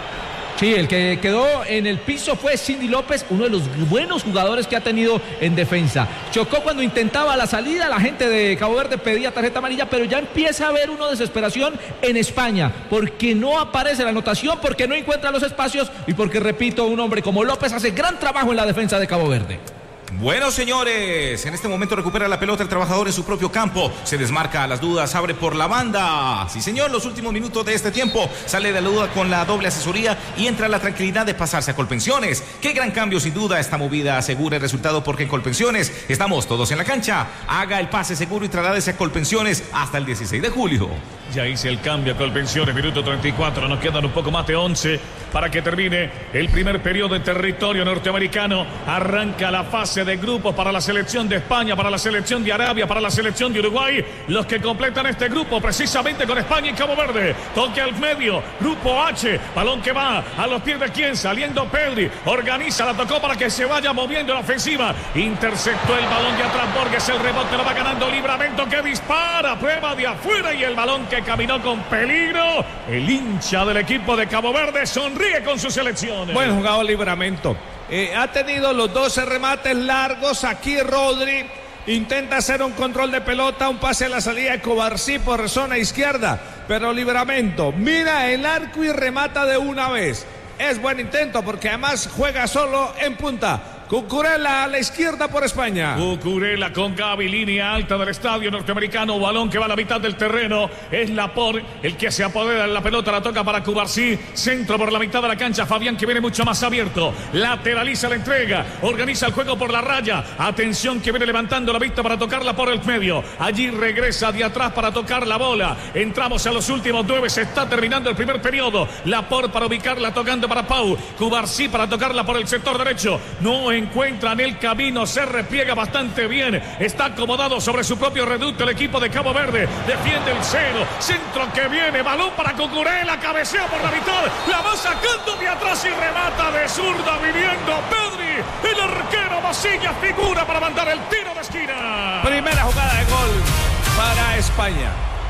Sí, el que quedó en el piso fue Cindy López, uno de los buenos jugadores que ha tenido en defensa. Chocó cuando intentaba la salida, la gente de Cabo Verde pedía tarjeta amarilla, pero ya empieza a haber una desesperación en España, porque no aparece la anotación, porque no encuentra los espacios y porque, repito, un hombre como López hace gran trabajo en la defensa de Cabo Verde. Bueno, señores, en este momento recupera la pelota el trabajador en su propio campo. Se desmarca a las dudas, abre por la banda. Sí, señor, los últimos minutos de este tiempo. Sale de la duda con la doble asesoría y entra la tranquilidad de pasarse a Colpensiones. Qué gran cambio, sin duda. Esta movida asegura el resultado porque en Colpensiones estamos todos en la cancha. Haga el pase seguro y trasládese a Colpensiones hasta el dieciséis de julio. Ya hice el cambio a Colpensiones, minuto treinta y cuatro. Nos quedan un poco más de once para que termine el primer periodo en territorio norteamericano. Arranca la fase de grupos para la selección de España, para la selección de Arabia, para la selección de Uruguay. Los que completan este grupo precisamente con España y Cabo Verde. Toque al medio, grupo H. Balón que va a los pies de quien, saliendo Pedri. Organiza, la tocó para que se vaya moviendo la ofensiva. Interceptó el balón de atrás Borges. El rebote lo va ganando Libramento que dispara. Prueba de afuera y el balón que caminó con peligro. El hincha del equipo de Cabo Verde sonríe con su selección. Buen jugador Libramento. Eh, ha tenido los doce remates largos. Aquí Rodri intenta hacer un control de pelota, un pase a la salida de Cobarsí por zona izquierda, pero Libramento mira el arco y remata de una vez. Es buen intento porque además juega solo en punta. Cucurella a la izquierda por España. Cucurella con Gaby, línea alta del estadio norteamericano. Balón que va a la mitad del terreno. Es Laporte el que se apodera de la pelota. La toca para Cubarsí. Centro por la mitad de la cancha. Fabián que viene mucho más abierto. Lateraliza la entrega. Organiza el juego por la raya. Atención que viene levantando la vista para tocarla por el medio. Allí regresa de atrás para tocar la bola. Entramos a los últimos nueve. Se está terminando el primer periodo. Laporte para ubicarla tocando para Pau. Cubarsí para tocarla por el sector derecho. No encuentran el camino, se repliega bastante bien, está acomodado sobre su propio reducto el equipo de Cabo Verde, defiende el cero, centro que viene, balón para Cucurella, cabecea por la mitad, la va sacando de atrás y remata de zurda viniendo Pedri, el arquero Bocilla figura para mandar el tiro de esquina. Primera jugada de gol para España.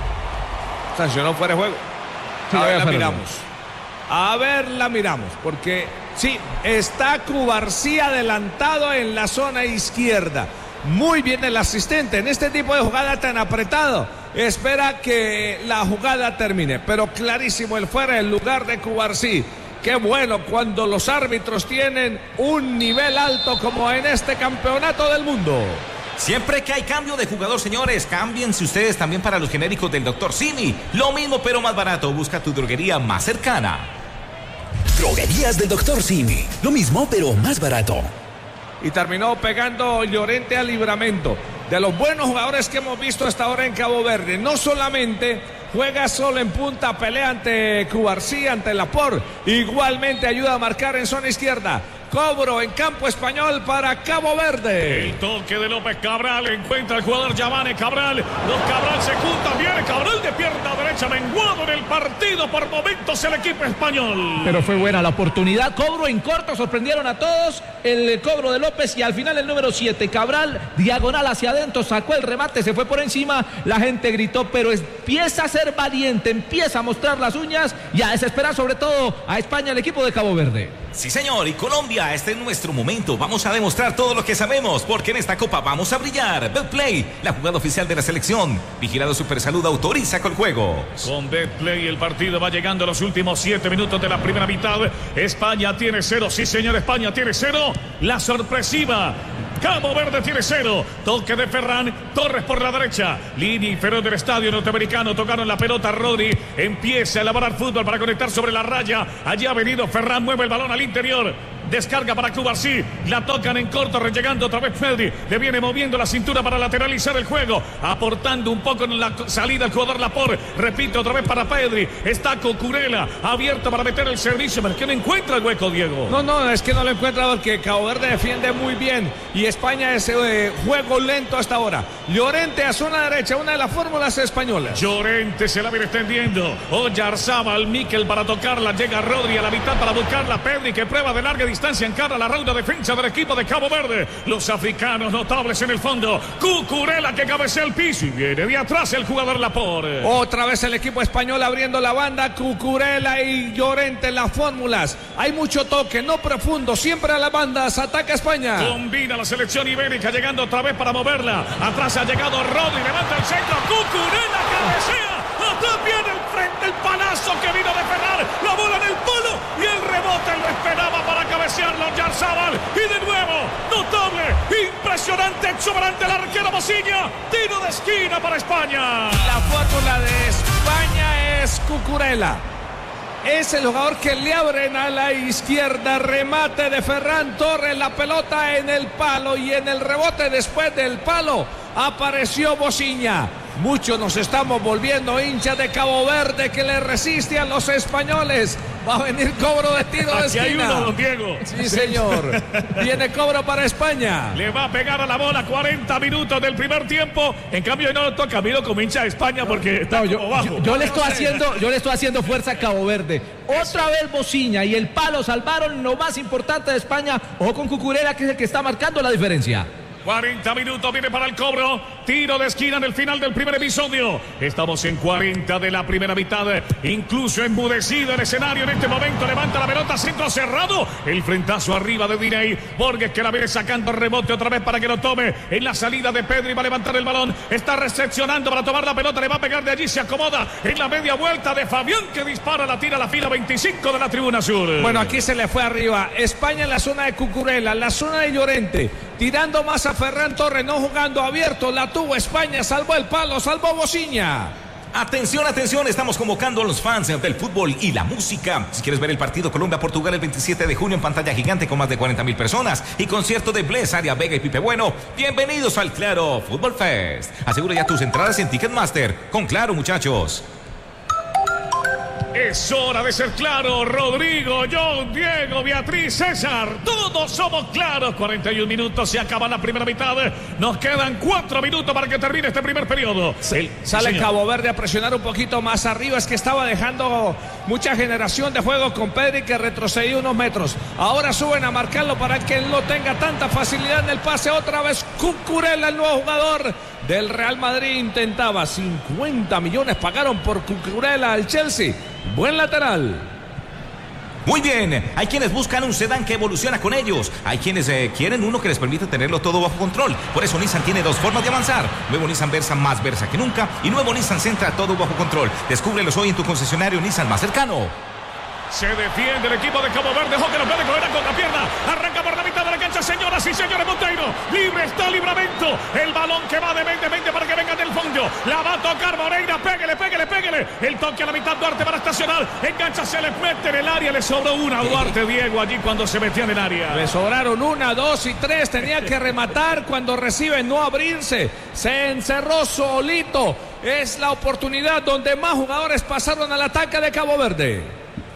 Sancionó fuera de juego. Sí, a ver, la miramos. A ver, la miramos, porque sí, está Cubarsí adelantado en la zona izquierda. Muy bien el asistente en este tipo de jugada tan apretado. Espera que la jugada termine, pero clarísimo el fuera en lugar de Cubarsí. Qué bueno cuando los árbitros tienen un nivel alto como en este campeonato del mundo. Siempre que hay cambio de jugador, señores, cámbiense ustedes también para los genéricos del doctor Simi. Lo mismo pero más barato. Busca tu droguería más cercana. Droguerías del doctor Simi. Lo mismo pero más barato. Y terminó pegando Llorente a Libramento. De los buenos jugadores que hemos visto hasta ahora en Cabo Verde. No solamente juega solo en punta, pelea ante Cubarsí, ante Laporte. Igualmente ayuda a marcar en zona izquierda. Cobro en campo español para Cabo Verde. El toque de López Cabral, encuentra el jugador Yavane Cabral. Los Cabral se juntan, viene Cabral de pierna derecha, menguado en el partido por momentos el equipo español. Pero fue buena la oportunidad, cobro en corto, sorprendieron a todos, el cobro de López y al final el número siete, Cabral, diagonal hacia adentro, sacó el remate, se fue por encima, la gente gritó, pero empieza a ser valiente, empieza a mostrar las uñas y a desesperar sobre todo a España, el equipo de Cabo Verde. Sí, señor, y Colombia, este es nuestro momento. Vamos a demostrar todo lo que sabemos, porque en esta copa vamos a brillar. Betplay, la jugada oficial de la selección. Vigilado Supersalud autoriza con el juego. Con Betplay el partido va llegando a los últimos siete minutos de la primera mitad. España tiene cero, sí, señor, España tiene cero. La sorpresiva. Cabo Verde tiene cero. Toque de Ferran Torres por la derecha. Línea inferior del estadio norteamericano. Tocaron la pelota. Rodri empieza a elaborar fútbol para conectar sobre la raya. Allí ha venido Ferran. Mueve el balón al interior. Descarga para Cubarsí. La tocan en corto. Rellegando otra vez Pedri. Le viene moviendo la cintura para lateralizar el juego. Aportando un poco en la salida el jugador Laporte. Repite otra vez para Pedri. Está Cucurella. Abierto para meter el servicio. Pero que no encuentra el hueco, Diego. No, no, es que no lo encuentra porque Cabo Verde defiende muy bien. Y España es eh, juego lento hasta ahora. Llorente a zona derecha. Una de las fórmulas españolas. Llorente se la viene extendiendo. Oyarzábal, Miquel para tocarla. Llega Rodri a la mitad para buscarla. Pedri que prueba de larga distancia. Encara la ronda defensa del equipo de Cabo Verde. Los africanos notables en el fondo. Cucurella que cabecea el piso y viene de atrás el jugador Laporte. Otra vez el equipo español abriendo la banda. Cucurella y Llorente en las fórmulas. Hay mucho toque, no profundo. Siempre a las bandas. Ataca España. Combina la selección ibérica llegando otra vez para moverla. Atrás ha llegado Rodri. Levanta el centro. Cucurella cabecea. Atrás viene el frente, el palazo que vino de Ferrar. La bola en el palo y el rebote lo esperaba para cabecearlo Oyarzábal. Y de nuevo, notable, impresionante, exuberante el arquero Mosiña. Tiro de esquina para España. La fórmula de España es Cucurella. Es el jugador que le abren a la izquierda. Remate de Ferran Torres. La pelota en el palo y en el rebote después del palo apareció Mosiña. Muchos nos estamos volviendo hinchas de Cabo Verde que le resiste a los españoles. Va a venir cobro de tiro de Aquí esquina. hay uno, don Diego. Sí, señor. Viene cobro para España. Le va a pegar a la bola cuarenta minutos del primer tiempo. En cambio, no lo toca. Miro como hincha de España porque está no, yo, como bajo. Yo, yo, le estoy haciendo, yo le estoy haciendo fuerza a Cabo Verde. Otra vez Mosiña y el palo salvaron lo más importante de España. Ojo con Cucurella, que es el que está marcando la diferencia. cuarenta minutos viene para el cobro. Tiro de esquina en el final del primer episodio. Estamos en cuarenta de la primera mitad. Incluso enmudecido el escenario en este momento. Levanta la pelota, centro cerrado. El frentazo arriba de Diney. Borges que la viene sacando rebote otra vez para que lo tome. En la salida de Pedri va a levantar el balón. Está recepcionando para tomar la pelota. Le va a pegar de allí. Se acomoda en la media vuelta de Fabián que dispara. La tira a la fila veinticinco de la tribuna sur. Bueno, aquí se le fue arriba. España en la zona de Cucurella, en la zona de Llorente. Tirando más a Ferran Torres, no jugando abierto. La tuvo España, salvó el palo, salvó Mosiña. Atención, atención, estamos convocando a los fans del fútbol y la música. Si quieres ver el partido Colombia-Portugal el veintisiete de junio en pantalla gigante con más de cuarenta mil personas y concierto de Bless, Aria Vega y Pipe Bueno, bienvenidos al Claro Fútbol Fest. Asegura ya tus entradas en Ticketmaster. Con Claro, muchachos. Es hora de ser claro. Rodrigo, John, Diego, Beatriz, César. Todos somos claros. cuarenta y un minutos. Se acaba la primera mitad. Nos quedan cuatro minutos para que termine este primer periodo. Sí, sale sí, Cabo Verde a presionar un poquito más arriba. Es que estaba dejando mucha generación de juego con Pedri que retrocedió unos metros. Ahora suben a marcarlo para que él no tenga tanta facilidad en el pase. Otra vez Cucurella, el nuevo jugador del Real Madrid. Intentaba cincuenta millones. Pagaron por Cucurella al Chelsea. Buen lateral. Muy bien, hay quienes buscan un sedán que evoluciona con ellos. Hay quienes eh, quieren uno que les permite tenerlo todo bajo control. Por eso Nissan tiene dos formas de avanzar. Nuevo Nissan Versa, más Versa que nunca. Y nuevo Nissan Sentra, todo bajo control. Descúbrelos hoy en tu concesionario Nissan más cercano. Se defiende el equipo de Cabo Verde. Ojo que lo puede coger a contrapierna. Arranca por la mitad de la cancha, señoras y señores. Monteiro. Libre está Livramento. El balón que va de mente, mente para que vengan del fondo. La va a tocar Moreira. Péguele, péguele, péguele. El toque a la mitad. Duarte para estacionar. Engancha, se le mete en el área. Le sobró una a Duarte, Diego, allí cuando se metió en el área. Le sobraron una, dos y tres. Tenía que rematar cuando recibe, no abrirse. Se encerró solito. Es la oportunidad donde más jugadores pasaron al ataque de Cabo Verde.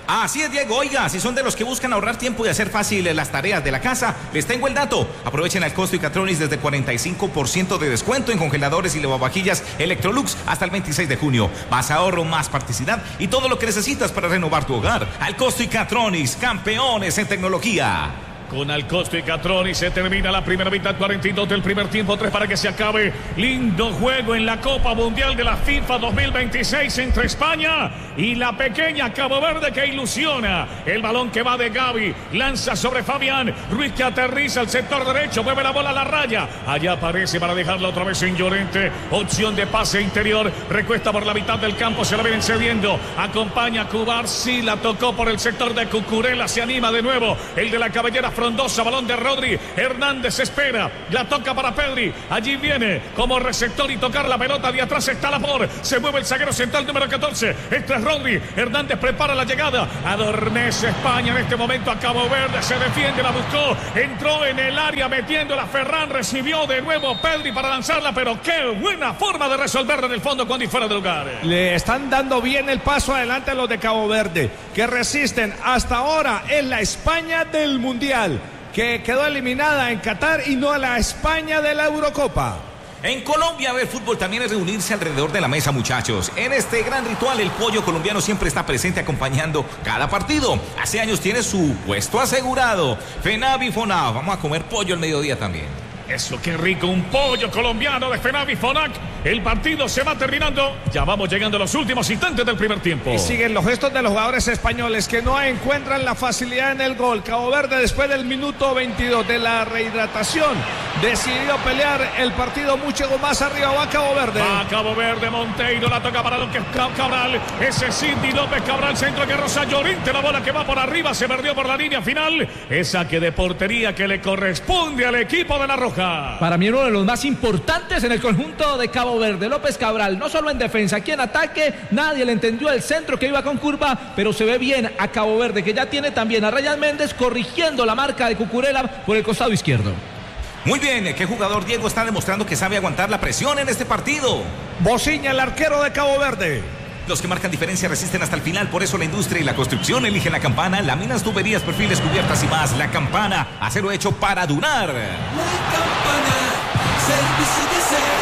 Así es, Diego. Oiga, si son de los que buscan ahorrar tiempo y hacer fácil las tareas de la casa, les tengo el dato. Aprovechen el Costo y Catronics desde cuarenta y cinco por ciento de descuento en congeladores y lavavajillas Electrolux hasta el veintiséis de junio. Más ahorro, más practicidad y todo lo que necesitas para renovar tu hogar. Al Costo y Catronics, campeones en tecnología. Con Alcosto y Catroni se termina la primera mitad, cuarenta y dos del primer tiempo, tres para que se acabe. Lindo juego en la Copa Mundial de la FIFA dos mil veintiséis entre España y la pequeña Cabo Verde que ilusiona. El balón que va de Gaby, lanza sobre Fabián Ruiz que aterriza al sector derecho, mueve la bola a la raya. Allá aparece para dejarla otra vez en Llorente. Opción de pase interior, recuesta por la mitad del campo, se la vienen cediendo. Acompaña a Cubarsí, la tocó por el sector de Cucurella, se anima de nuevo. El de la cabellera frondosa, balón de Rodri. Hernández espera, la toca para Pedri. Allí viene como receptor y tocar la pelota de atrás está Laporte. Se mueve el zaguero central número catorce. Este es Rodri. Hernández prepara la llegada. Adormece España en este momento a Cabo Verde. Se defiende, la buscó. Entró en el área metiéndola. Ferran recibió de nuevo Pedri para lanzarla, pero qué buena forma de resolverla en el fondo cuando y fuera de lugar. Le están dando bien el paso adelante a los de Cabo Verde, que resisten hasta ahora en la España del Mundial, que quedó eliminada en Qatar, y no a la España de la Eurocopa. En Colombia, ver fútbol también es reunirse alrededor de la mesa, muchachos. En este gran ritual, el pollo colombiano siempre está presente acompañando cada partido. Hace años tiene su puesto asegurado. Fenavi Fonac, vamos a comer pollo al mediodía también. Eso, qué rico, un pollo colombiano de Fenavi Fonac. El partido se va terminando. Ya vamos llegando a los últimos instantes del primer tiempo. Y siguen los gestos de los jugadores españoles que no encuentran la facilidad en el gol. Cabo Verde, después del minuto veintidós de la rehidratación, decidió pelear el partido mucho más arriba. Va Cabo Verde. Va Cabo Verde, Monteiro, la toca para Lucas Cabral. Ese Cindy López Cabral, centro que roza Llorente. La bola que va por arriba, se perdió por la línea final. Esa que de portería que le corresponde al equipo de La Roja. Para mí uno de los más importantes en el conjunto de Cabo Verde, López Cabral, no solo en defensa, aquí en ataque nadie le entendió el centro que iba con curva, pero se ve bien a Cabo Verde, que ya tiene también a Ryan Méndez corrigiendo la marca de Cucurella por el costado izquierdo. Muy bien, ¿qué jugador, Diego, está demostrando que sabe aguantar la presión en este partido? Bociña, el arquero de Cabo Verde. Los que marcan diferencia resisten hasta el final, por eso la industria y la construcción eligen La Campana, láminas, tuberías, perfiles, cubiertas y más. La Campana, acero hecho para durar. La Campana, servicio de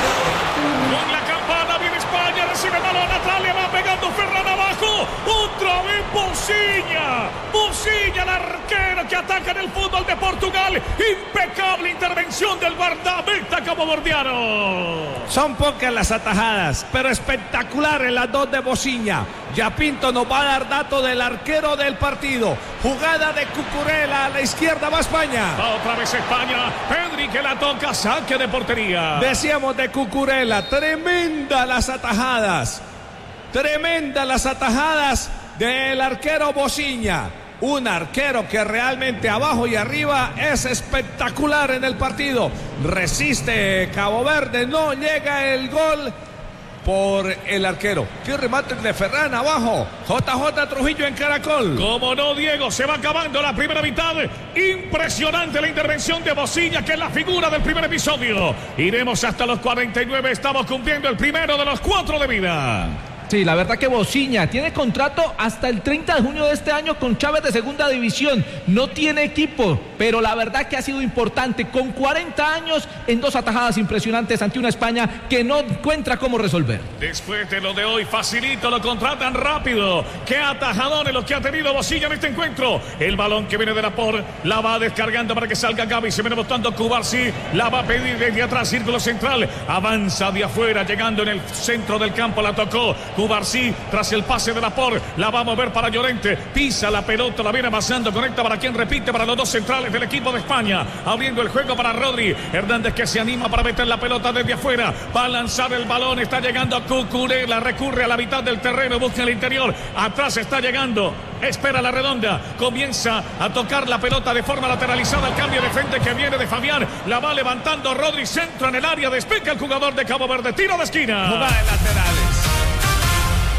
acero. Con La Campana viene España, recibe el balón atrás, le va pegando Ferran abajo. Otra vez Bociña. Bociña, el arquero que ataca en el fútbol de Portugal. Impecable intervención del guardameta caboverdiano. Son pocas las atajadas, pero espectaculares las dos de Bociña. Ya Pinto nos va a dar dato del arquero del partido. Jugada de Cucurella, a la izquierda va España. Otra vez España. Pedri que la toca, saque de portería. Decíamos de Cucurella, tremenda las atajadas. Tremenda las atajadas del arquero Bociña. Un arquero que realmente abajo y arriba es espectacular en el partido. Resiste Cabo Verde, no llega el gol por el arquero. Qué remate de Ferran abajo. J J Trujillo en Caracol. Como no, Diego, se va acabando la primera mitad. Impresionante la intervención de Bociña, que es la figura del primer episodio. Iremos hasta los cuarenta y nueve. Estamos cumpliendo el primero de los cuatro de vida. Sí, la verdad que Bociña tiene contrato hasta el treinta de junio de este año con Chávez de segunda división. No tiene equipo, pero la verdad que ha sido importante con cuarenta años en dos atajadas impresionantes ante una España que no encuentra cómo resolver. Después de lo de hoy, facilito, lo contratan rápido. Qué atajadores los que ha tenido Bociña en este encuentro. El balón que viene de Laporte, la va descargando para que salga Gaby. Se viene botando Cubarsí, la va a pedir desde atrás, círculo central. Avanza de afuera, llegando en el centro del campo, la tocó Cubarsí, tras el pase de Laporte, la va a mover para Llorente, pisa la pelota, la viene avanzando, conecta para quien repite, para los dos centrales del equipo de España, abriendo el juego para Rodri. Hernández que se anima para meter la pelota desde afuera, va a lanzar el balón, está llegando a Cucurella, recurre a la mitad del terreno, busca el interior, atrás está llegando, espera la redonda, comienza a tocar la pelota de forma lateralizada, el cambio de frente que viene de Fabián, la va levantando Rodri, centro en el área, despeja el jugador de Cabo Verde, tiro de esquina. Jugada de laterales.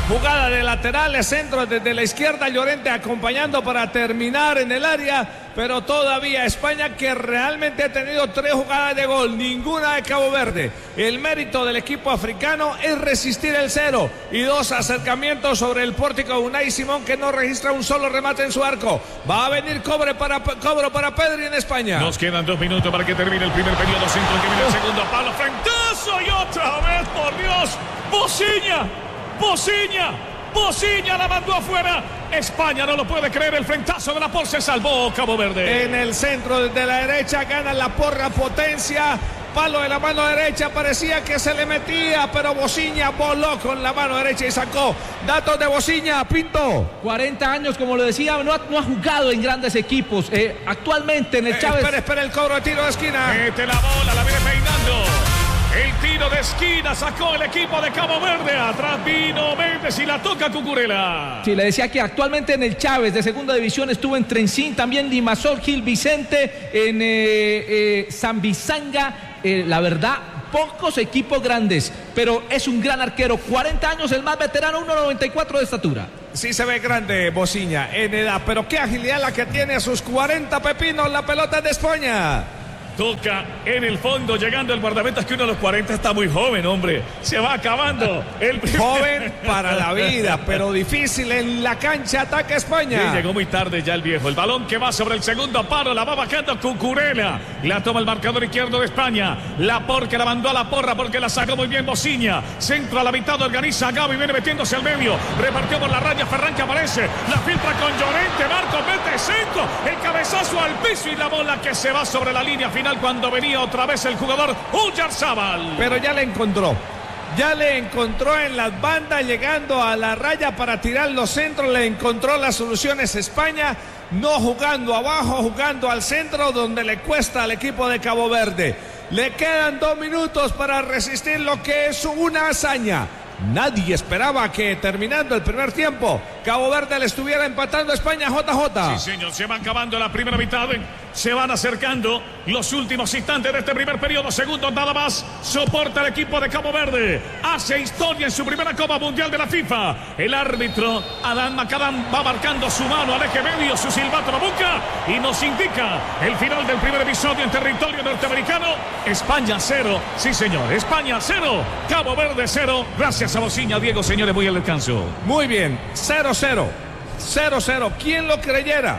Jugada de laterales, centro desde la izquierda, Llorente acompañando para terminar en el área, pero todavía España, que realmente ha tenido tres jugadas de gol, ninguna de Cabo Verde. El mérito del equipo africano es resistir el cero y dos acercamientos sobre el pórtico de Unai Simón, que no registra un solo remate en su arco. Va a venir cobre para, cobro para Pedri en España. Nos quedan dos minutos para que termine el primer periodo, centro que viene el segundo palo, frentazo y otra vez, por Dios, Bociña. Bociña, Bociña la mandó afuera. España no lo puede creer, el frentazo de Laporte, se salvó Cabo Verde. En el centro de la derecha gana Laporte a potencia. Palo de la mano derecha, parecía que se le metía, pero Bociña voló con la mano derecha y sacó. Datos de Bociña, Pinto. cuarenta años, como lo decía, no ha, no ha jugado en grandes equipos. Eh, actualmente en el eh, Chávez. Espera, espera el cobro de tiro de esquina. Mete la bola, la viene peinando. El tiro de esquina sacó el equipo de Cabo Verde. Atrás vino Méndez y la toca Cucurella. Sí, le decía que actualmente en el Chávez de segunda división estuvo en Trencín, también Limasol, Gil Vicente, en eh, eh, Zambizanga. Eh, la verdad, pocos equipos grandes, pero es un gran arquero. cuarenta años, el más veterano, uno noventa y cuatro de estatura. Sí se ve grande Bociña en edad, pero qué agilidad la que tiene a sus cuarenta pepinos. La pelota de España. Toca en el fondo, llegando el guardameta, que uno de los cuarenta está muy joven, hombre. Se va acabando. El primer... Joven para la vida, pero difícil en la cancha. Ataca España. Sí, llegó muy tarde ya el viejo. El balón que va sobre el segundo palo, la va bajando Cucurella. La toma el marcador izquierdo de España. Laporte, que la mandó a la porra porque la sacó muy bien Bociña. Centro a la mitad, organiza Gavi, viene metiéndose al medio. Repartió por la raya, Ferran que aparece. La filtra con Llorente. Marcos mete centro. El cabezazo al piso y la bola que se va sobre la línea final, cuando venía otra vez el jugador Uyarzábal. Pero ya le encontró, ya le encontró en las bandas, llegando a la raya para tirar los centros, le encontró las soluciones España, no jugando abajo, jugando al centro, donde le cuesta al equipo de Cabo Verde. Le quedan dos minutos para resistir lo que es una hazaña. Nadie esperaba que terminando el primer tiempo Cabo Verde le estuviera empatando a España. J J. Sí, señor, se va acabando la primera mitad. Se van acercando los últimos instantes de este primer periodo. Segundos nada más. Soporta el equipo de Cabo Verde. Hace historia en su primera Copa Mundial de la FIFA. El árbitro Adán Macadam va marcando su mano al eje medio, su silbato la boca, y nos indica el final del primer episodio en territorio norteamericano. España cero. Sí, señor. España cero. Cabo Verde cero. Gracias a Bociña, Diego, señores, voy al descanso. Muy bien. cero cero. cero cero. ¿Quién lo creyera?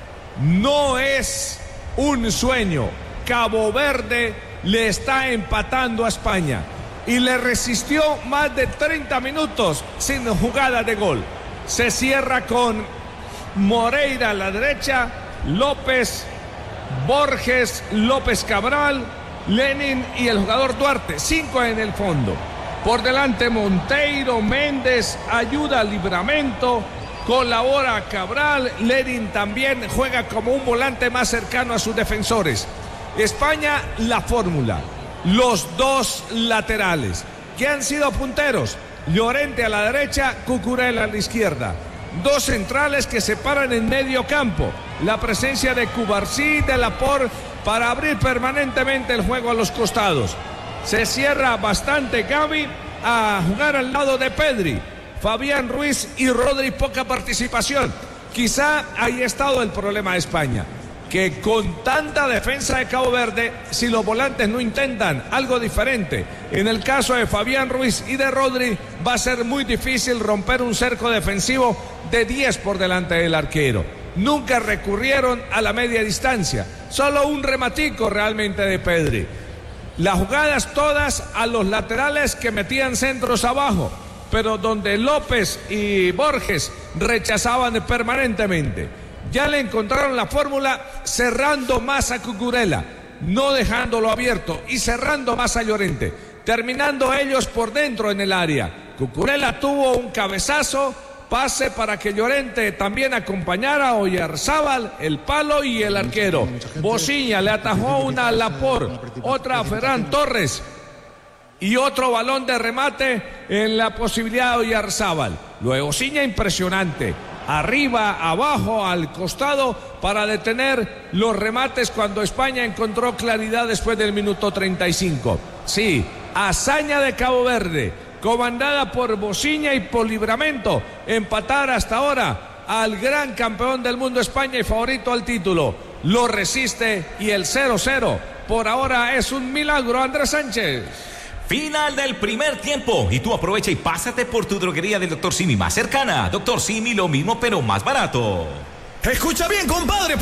No es un sueño. Cabo Verde le está empatando a España y le resistió más de treinta minutos sin jugada de gol. Se cierra con Moreira a la derecha, López, Borges, López Cabral, Lenin y el jugador Duarte. Cinco en el fondo. Por delante Monteiro, Méndez, ayuda al Livramento, colabora Cabral. Lenin también juega como un volante más cercano a sus defensores. España, la fórmula, los dos laterales que han sido punteros, Llorente a la derecha, Cucurella a la izquierda, dos centrales que se paran en medio campo, la presencia de Cubarsí, de Laporte para abrir permanentemente el juego a los costados. Se cierra bastante Gavi a jugar al lado de Pedri, Fabián Ruiz y Rodri, poca participación. Quizá ahí ha estado el problema de España, que con tanta defensa de Cabo Verde, si los volantes no intentan algo diferente, en el caso de Fabián Ruiz y de Rodri, va a ser muy difícil romper un cerco defensivo de diez por delante del arquero. Nunca recurrieron a la media distancia, solo un rematico realmente de Pedri. Las jugadas todas a los laterales que metían centros abajo, pero donde López y Borges rechazaban permanentemente. Ya le encontraron la fórmula cerrando más a Cucurella, no dejándolo abierto, y cerrando más a Llorente, terminando ellos por dentro en el área. Cucurella tuvo un cabezazo, pase para que Llorente también acompañara a Oyarzábal, el palo y el arquero. Bociña le atajó una a Laporte, otra a Ferran Torres y otro balón de remate en la posibilidad de Oyarzábal. Luego Bociña impresionante, arriba, abajo, al costado para detener los remates cuando España encontró claridad después del minuto treinta y cinco. Sí, hazaña de Cabo Verde, comandada por Bociña y por Livramento, empatar hasta ahora al gran campeón del mundo España y favorito al título. Lo resiste y el cero cero por ahora es un milagro, Andrés Sánchez. Final del primer tiempo y tú aprovecha y pásate por tu droguería del doctor Simi más cercana. doctor Simi, lo mismo pero más barato. Escucha bien, compadre.